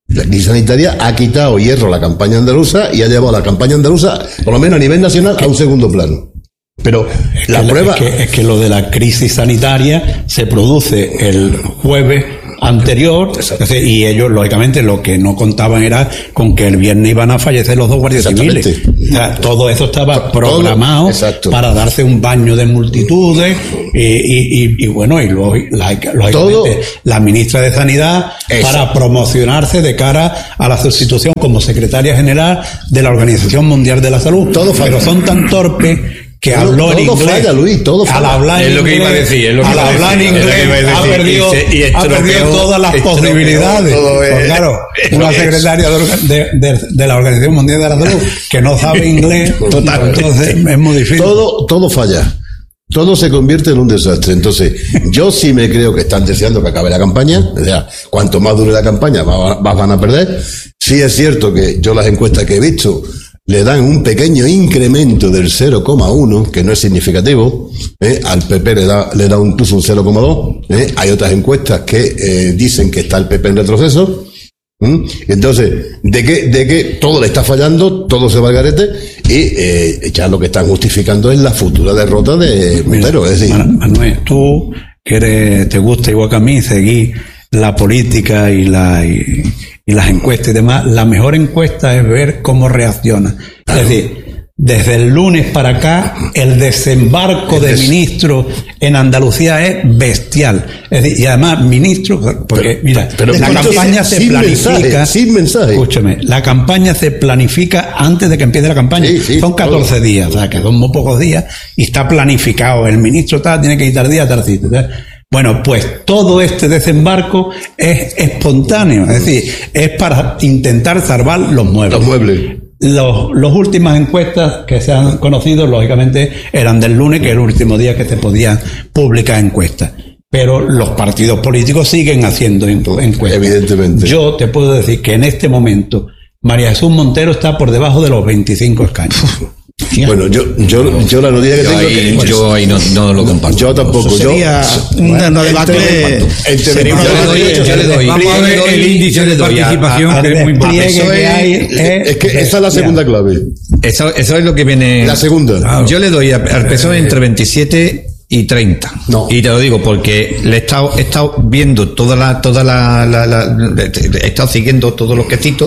La crisis sanitaria ha quitado hierro a la campaña andaluza y ha llevado a la campaña andaluza, por lo menos a nivel nacional, a un segundo plano. Pero es la que, prueba... Es que, es que lo de la crisis sanitaria se produce el jueves anterior, es decir, y ellos, lógicamente, lo que no contaban era con que el viernes iban a fallecer los dos guardias civiles. O sea, todo eso estaba programado todo, para darse un baño de multitudes y, y, y, y bueno, y luego, lógicamente, todo, la ministra de Sanidad eso. para promocionarse de cara a la sustitución como secretaria general de la Organización Mundial de la Salud. Todo Pero son tan torpes que todo, habló en todo inglés. Falla, Luis, todo falla. Al hablar es en lo que inglés, iba a decir. Es lo que al hablar en inglés ha perdido, y se, y ha perdido todas las posibilidades. Todo es, pues claro, una secretaria de, de, de la Organización Mundial de la Salud que no sabe inglés, total, entonces es muy difícil. Todo, todo falla. Todo se convierte en un desastre. Entonces, yo sí me creo que están deseando que acabe la campaña. O sea, cuanto más dure la campaña, más, más van a perder. Sí es cierto que yo las encuestas que he visto le dan un pequeño incremento del cero coma uno, que no es significativo, ¿eh? Al P P le da, le da incluso un cero coma dos, ¿eh? Hay otras encuestas que eh, dicen que está el P P en retroceso. ¿Mm? Entonces, de que, de que todo le está fallando, todo se va al garete, y eh, ya lo que están justificando es la futura derrota de Montero. Es decir, Manuel, tú que eres, te gusta igual que a mí seguir la política y la y, y las encuestas y demás, la mejor encuesta es ver cómo reacciona. Claro. Es decir, desde el lunes para acá, el desembarco de ministros en Andalucía es bestial. Es decir, y además, ministros, porque, pero, mira, pero la campaña se sin planifica. Mensaje, sin mensaje. Escúchame, la campaña se planifica antes de que empiece la campaña. Sí, sí, son catorce todo. días, o sea, que son muy pocos días, y está planificado. El ministro está, tiene que ir tal día, tal sitio. Bueno, pues todo este desembarco es espontáneo, es decir, es para intentar salvar los muebles. Los muebles. Los, los últimas encuestas que se han conocido, lógicamente, eran del lunes, que era el último día que se podían publicar encuestas. Pero los partidos políticos siguen haciendo encuestas. Evidentemente. Yo te puedo decir que en este momento María Jesús Montero está por debajo de los veinticinco escaños. Bueno, yo, yo, yo la noticia que yo tengo ahí, que, yo ahí no, no lo comparto. Yo tampoco. Eso sería yo, una, una debate. Sería una yo, le doy, yo le doy. Vamos a ver el índice de participación, que es muy importante. Eso es, es, es que esa es la segunda ya. clave. Eso, eso es lo que viene. La segunda. Claro. Yo le doy al P S O E entre veintisiete y treinta. No. Y te lo digo porque le he estado, he estado viendo toda la, toda la, la, la, la he estado siguiendo todos los quesitos.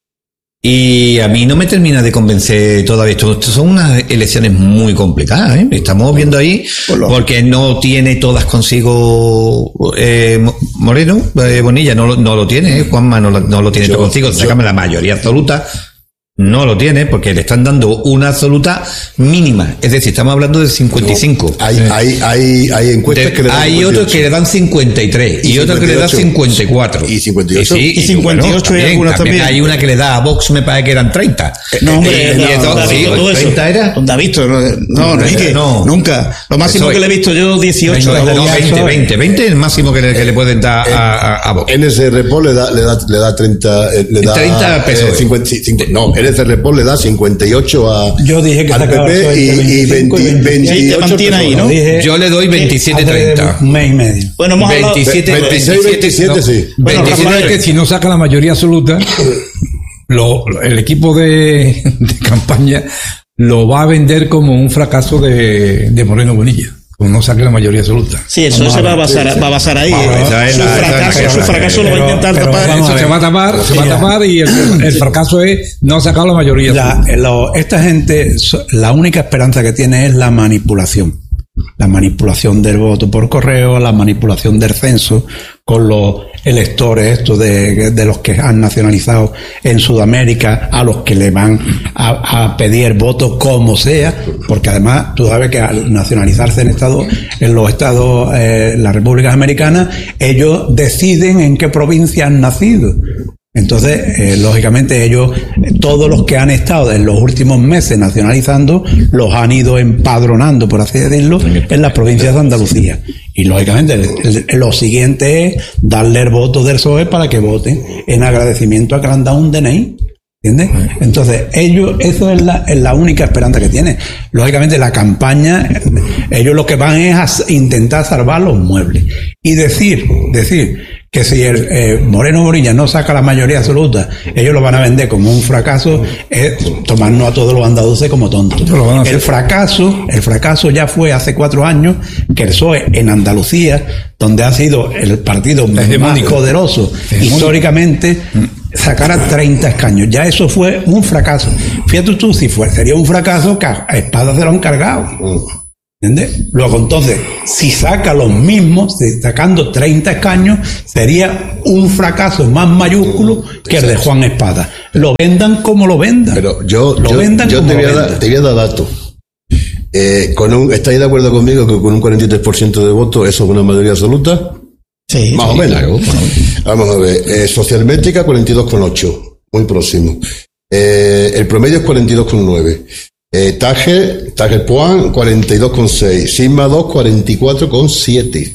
Y a mí no me termina de convencer todavía. Esto, esto son unas elecciones muy complicadas, ¿eh? Estamos viendo ahí, porque no tiene todas consigo eh, Moreno, eh, Bonilla, no lo, no lo tiene, ¿eh? Juanma no lo, no lo tiene yo, todo consigo, sácame la mayoría absoluta. No lo tiene porque le están dando una absoluta mínima. Es decir, estamos hablando de cincuenta y cinco. No, hay, hay, hay, hay encuestas de, que le dan hay otros que le dan cincuenta y tres y, y otros que le dan cincuenta y cuatro. Y cincuenta y ocho. Y, sí, y cincuenta y ocho. Bueno, hay algunas también. Hay una que le da a Vox, me parece que eran treinta. No, hombre, eh, no, y eso, no, sí, todo treinta eso. era. ¿Dónde ha visto? No, no, no, que, no, nunca. Lo máximo Soy. que le he visto yo, dieciocho. No, no, veinte, veinte, veinte es el máximo que le, que le pueden dar a, a, a Vox. N S R P O le da, le da, le da treinta, le da treinta pesos. Eh, cincuenta, cincuenta, no, N S R P O le da cincuenta y ocho a, yo dije que al P P y, y veinte, veintiocho ahí, ¿no? Dije, yo le doy veintisiete treinta. Un mes y medio. Bueno, hemos veintisiete, veintiséis, veintisiete, no. Sí. Bueno, veintisiete, es que si no saca la mayoría absoluta, lo, el equipo de, de campaña lo va a vender como un fracaso de, de Moreno Bonilla. Como no saque la mayoría absoluta. Sí, eso vamos se a va a basar, sí, va a basar ahí. Vamos, ¿eh? Su fracaso, pero, su fracaso pero, lo va a intentar pero, tapar. Eso se va a tapar, se va a tapar y el, el fracaso es no sacar la mayoría la, lo, esta gente, la única esperanza que tiene es la manipulación. La manipulación del voto por correo, la manipulación del censo con los electores estos de, de los que han nacionalizado en Sudamérica, a los que le van a, a pedir votos como sea, porque además tú sabes que al nacionalizarse en Estados, en los estados, eh, las repúblicas americanas, ellos deciden en qué provincia han nacido. Entonces, eh, lógicamente ellos, todos los que han estado en los últimos meses nacionalizando, los han ido empadronando, por así decirlo, en las provincias de Andalucía. Y lógicamente el, el, lo siguiente es darle el voto del P S O E para que voten en agradecimiento a que le han dado un D N I. ¿Entiendes? Entonces, ellos, eso es la, es la única esperanza que tienen. Lógicamente, la campaña, ellos lo que van es a intentar salvar los muebles. Y decir, decir que si el eh, Moreno Morilla no saca la mayoría absoluta, ellos lo van a vender como un fracaso, es tomarnos a todos los andaluces como tontos. El fracaso, el fracaso ya fue hace cuatro años que el P S O E en Andalucía, donde ha sido el partido más poderoso históricamente, sacara treinta escaños. Ya eso fue un fracaso. Fíjate tú, si fue, sería un fracaso que a Espada se lo han cargado. ¿Entiendes? Luego, entonces, si saca los mismos, si sacando treinta escaños, sería un fracaso más mayúsculo que el de Juan Espada. Lo vendan como lo vendan. Pero yo, lo yo, vendan yo como te, voy lo a vendan. dar, te voy a dar datos. Eh, con un, ¿Estáis de acuerdo conmigo que con un cuarenta y tres por ciento de votos eso es una mayoría absoluta? Sí, más sí, o menos. Claro, claro. Vamos a ver. Eh, Socialmétrica, cuarenta y dos coma ocho. Muy próximo. Eh, el promedio es cuarenta y dos coma nueve. Eh, Tajer, Tajer Puan, cuarenta y dos coma seis. Sigma dos, cuarenta y cuatro coma siete.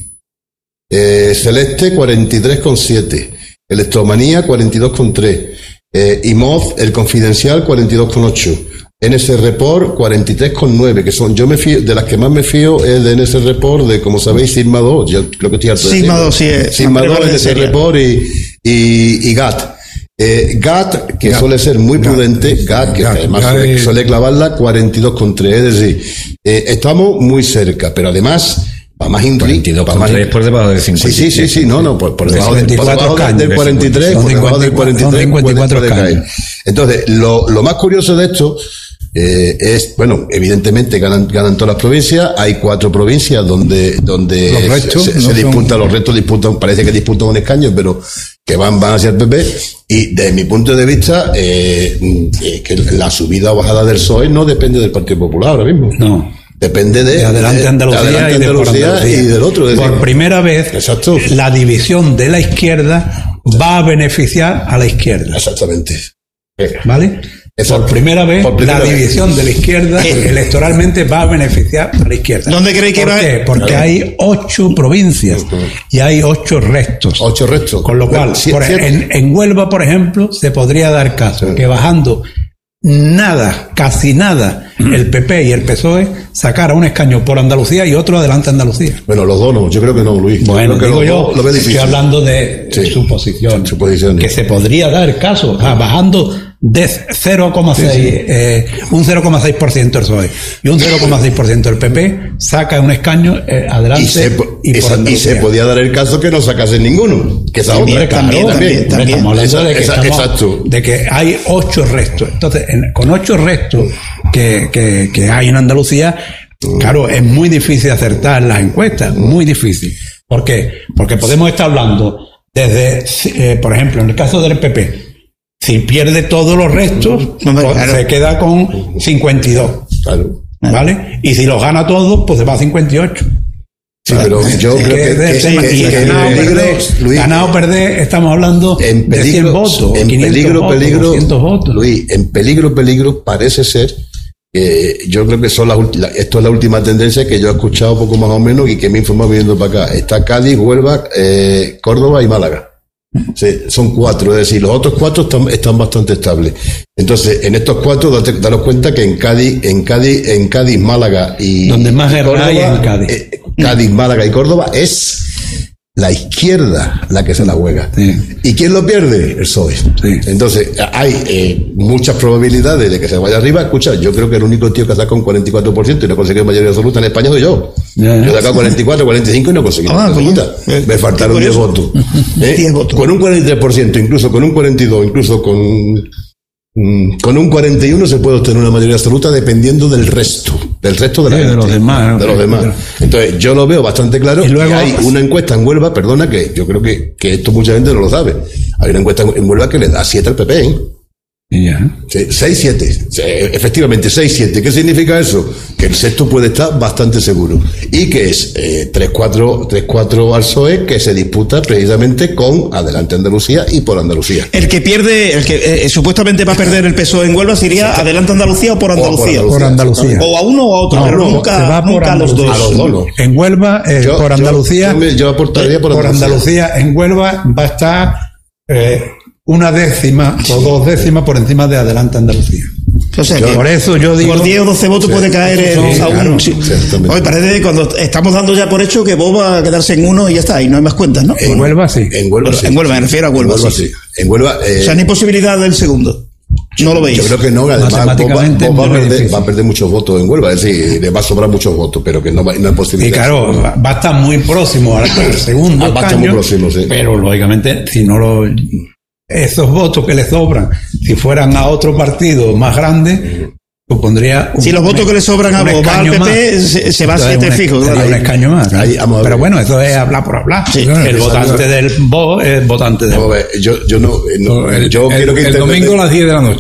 Eh, Celeste, cuarenta y tres coma siete. Electromanía, cuarenta y dos coma tres. Eh, IMOD, el Confidencial, cuarenta y dos coma ocho. N S Report, cuarenta y tres coma nueve, que son, yo me fío, de las que más me fío es de N S Report, de, como sabéis, Sigma dos, yo creo que estoy harto de Sigma dos, sí, es. Sigma dos, N S Report y, y, y G A T. Eh, G A T, que G A T. Suele ser muy prudente, G A T, que G A T. además suele, suele clavarla, cuarenta y dos coma tres, es decir, eh, estamos muy cerca, pero además, para más cuarenta y dos coma tres por debajo del cincuenta. Sí, sí, sí, sí, no, no, por, por debajo, del, por debajo del cuarenta y tres, por debajo del cuarenta y tres, puede, puede caer. Entonces, lo, lo más curioso de esto, Eh, es, bueno, evidentemente ganan, ganan todas las provincias, hay cuatro provincias donde, donde los restos, se, no se disputan, son... los restos disputan, parece que disputan un escaño, pero que van, van hacia el P P, y desde mi punto de vista, eh, eh, que la subida o bajada del P S O E no depende del Partido Popular ahora mismo. No. Depende de, de Adelante Andalucía, de Adelante Andalucía, Andalucía y del otro. Por decir, primera vez, exacto. La división de la izquierda va a beneficiar a la izquierda. Exactamente. ¿Vale? Exacto. Por primera vez, Por primera la vez. división de la izquierda electoralmente va a beneficiar a la izquierda. ¿Dónde creéis que ¿Por va? qué? Porque claro. hay ocho provincias uh-huh. y hay ocho restos. Ocho restos. Con lo cual, bueno, sí, por, en, en Huelva, por ejemplo, se podría dar caso uh-huh. que bajando nada, casi nada, uh-huh. el P P y el P S O E sacara un escaño por Andalucía y otro adelante Andalucía. Bueno, los dos no, yo creo que no, Luis. Bueno, yo digo yo, lo estoy hablando de sí. suposiciones. Suposiciones. Que se podría dar caso, ah, bajando de cero coma seis, sí, sí. eh, un cero coma seis por ciento el P S O E y un cero coma seis por ciento el P P, saca un escaño eh, adelante y se, y, esa, y se podía dar el caso que no sacase ninguno, que esa otra, claro, también, también, también. Estamos hablando esa, de, que esa, estamos, exacto. de que hay ocho restos. Entonces, en, con ocho restos que, que, que hay en Andalucía, mm. claro, es muy difícil acertar las encuestas, mm. muy difícil. ¿Por qué? Porque podemos estar hablando desde, eh, por ejemplo, en el caso del P P, si pierde todos los restos, no, pues claro. se queda con cincuenta y dos. Claro. ¿Vale? Y si los gana todos, pues se va a cincuenta y ocho. Sí, pero yo creo que, que, que, que, y que ganado, en peligro, perder, Luis, ganado perder, estamos hablando en peligro, de cien votos, en peligro, votos, peligro, doscientos votos. Luis, en peligro, peligro, parece ser que yo creo que son las, la, esto es la última tendencia que yo he escuchado poco más o menos y que me he informado viniendo para acá. Está Cádiz, Huelva, eh, Córdoba y Málaga. Sí, son cuatro, es decir, los otros cuatro están, están bastante estables. Entonces, en estos cuatro, date, daros cuenta que en Cádiz, en Cádiz, en Cádiz, Málaga y donde más guerra hay en Cádiz. Eh, Cádiz, Málaga y Córdoba es la izquierda la que se la juega. Sí. ¿Y quién lo pierde? El P S O E. Sí. Entonces, hay eh, muchas probabilidades de que se vaya arriba. Escucha, yo creo que el único tío que ha sacado un cuarenta y cuatro por ciento y no conseguido mayoría absoluta en España soy yo. Ya, ya. Yo he sacado cuarenta y cuatro, cuarenta y cinco y no conseguí ah, mayoría absoluta. Eh, Me faltaron diez votos. ¿Eh? diez votos. Con un cuarenta y tres por ciento, incluso con un cuarenta y dos, incluso con... Con un cuarenta y uno se puede obtener una mayoría absoluta dependiendo del resto, del resto de, la sí, gente, de los demás. De los demás. Entonces, yo lo veo bastante claro. Y luego y hay una encuesta en Huelva, perdona, que yo creo que, que esto mucha gente no lo sabe. Hay una encuesta en Huelva que le da siete al P P, ¿eh? Yeah. seis siete, efectivamente seis siete. ¿Qué significa eso? Que el sexto puede estar bastante seguro y que es eh, tres cuatro al P S O E, que se disputa precisamente con Adelante Andalucía y por Andalucía. El que pierde, el que eh, supuestamente va a perder el P S O E en Huelva sería Adelante Andalucía o por Andalucía. O por Andalucía. O a uno o a otro, no, pero no, nunca, nunca a los dos. A los dos no. En Huelva, eh, yo, por Andalucía, yo, yo, me, yo aportaría por, por Andalucía. Andalucía. En Huelva va a estar eh, una décima o dos décimas por encima de Adelante Andalucía. O sea, que por eso yo digo, por diez o doce votos sí, puede caer el, sí, a uno. Sí. Hoy parece que cuando estamos dando ya por hecho que Vox va a quedarse en uno y ya está, y no hay más cuentas, ¿no? En Huelva sí. En Huelva sí. En Huelva, me refiero a Huelva, en Huelva sí. sí. En Huelva, eh, o sea, ni posibilidad del segundo. Yo, no lo veis. Yo creo que no, además Vox va, va, a perder, va a perder muchos votos en Huelva, es decir, le va a sobrar muchos votos, pero que no, va, no hay posibilidad. Y claro, va a estar muy próximo al segundo. Va a estar muy próximo, sí. Pero lógicamente, si no lo. Esos votos que le sobran, si fueran a otro partido más grande, supondría. Un, si los votos que le sobran a Vox al P P, se, se va a siete fijo. Claro, un escaño más. Claro. Ahí, pero bueno, eso es hablar por hablar. Sí, el el votante del Vox es votante del Vox. Yo, yo no. no el, yo el, quiero que el domingo a las diez de la noche.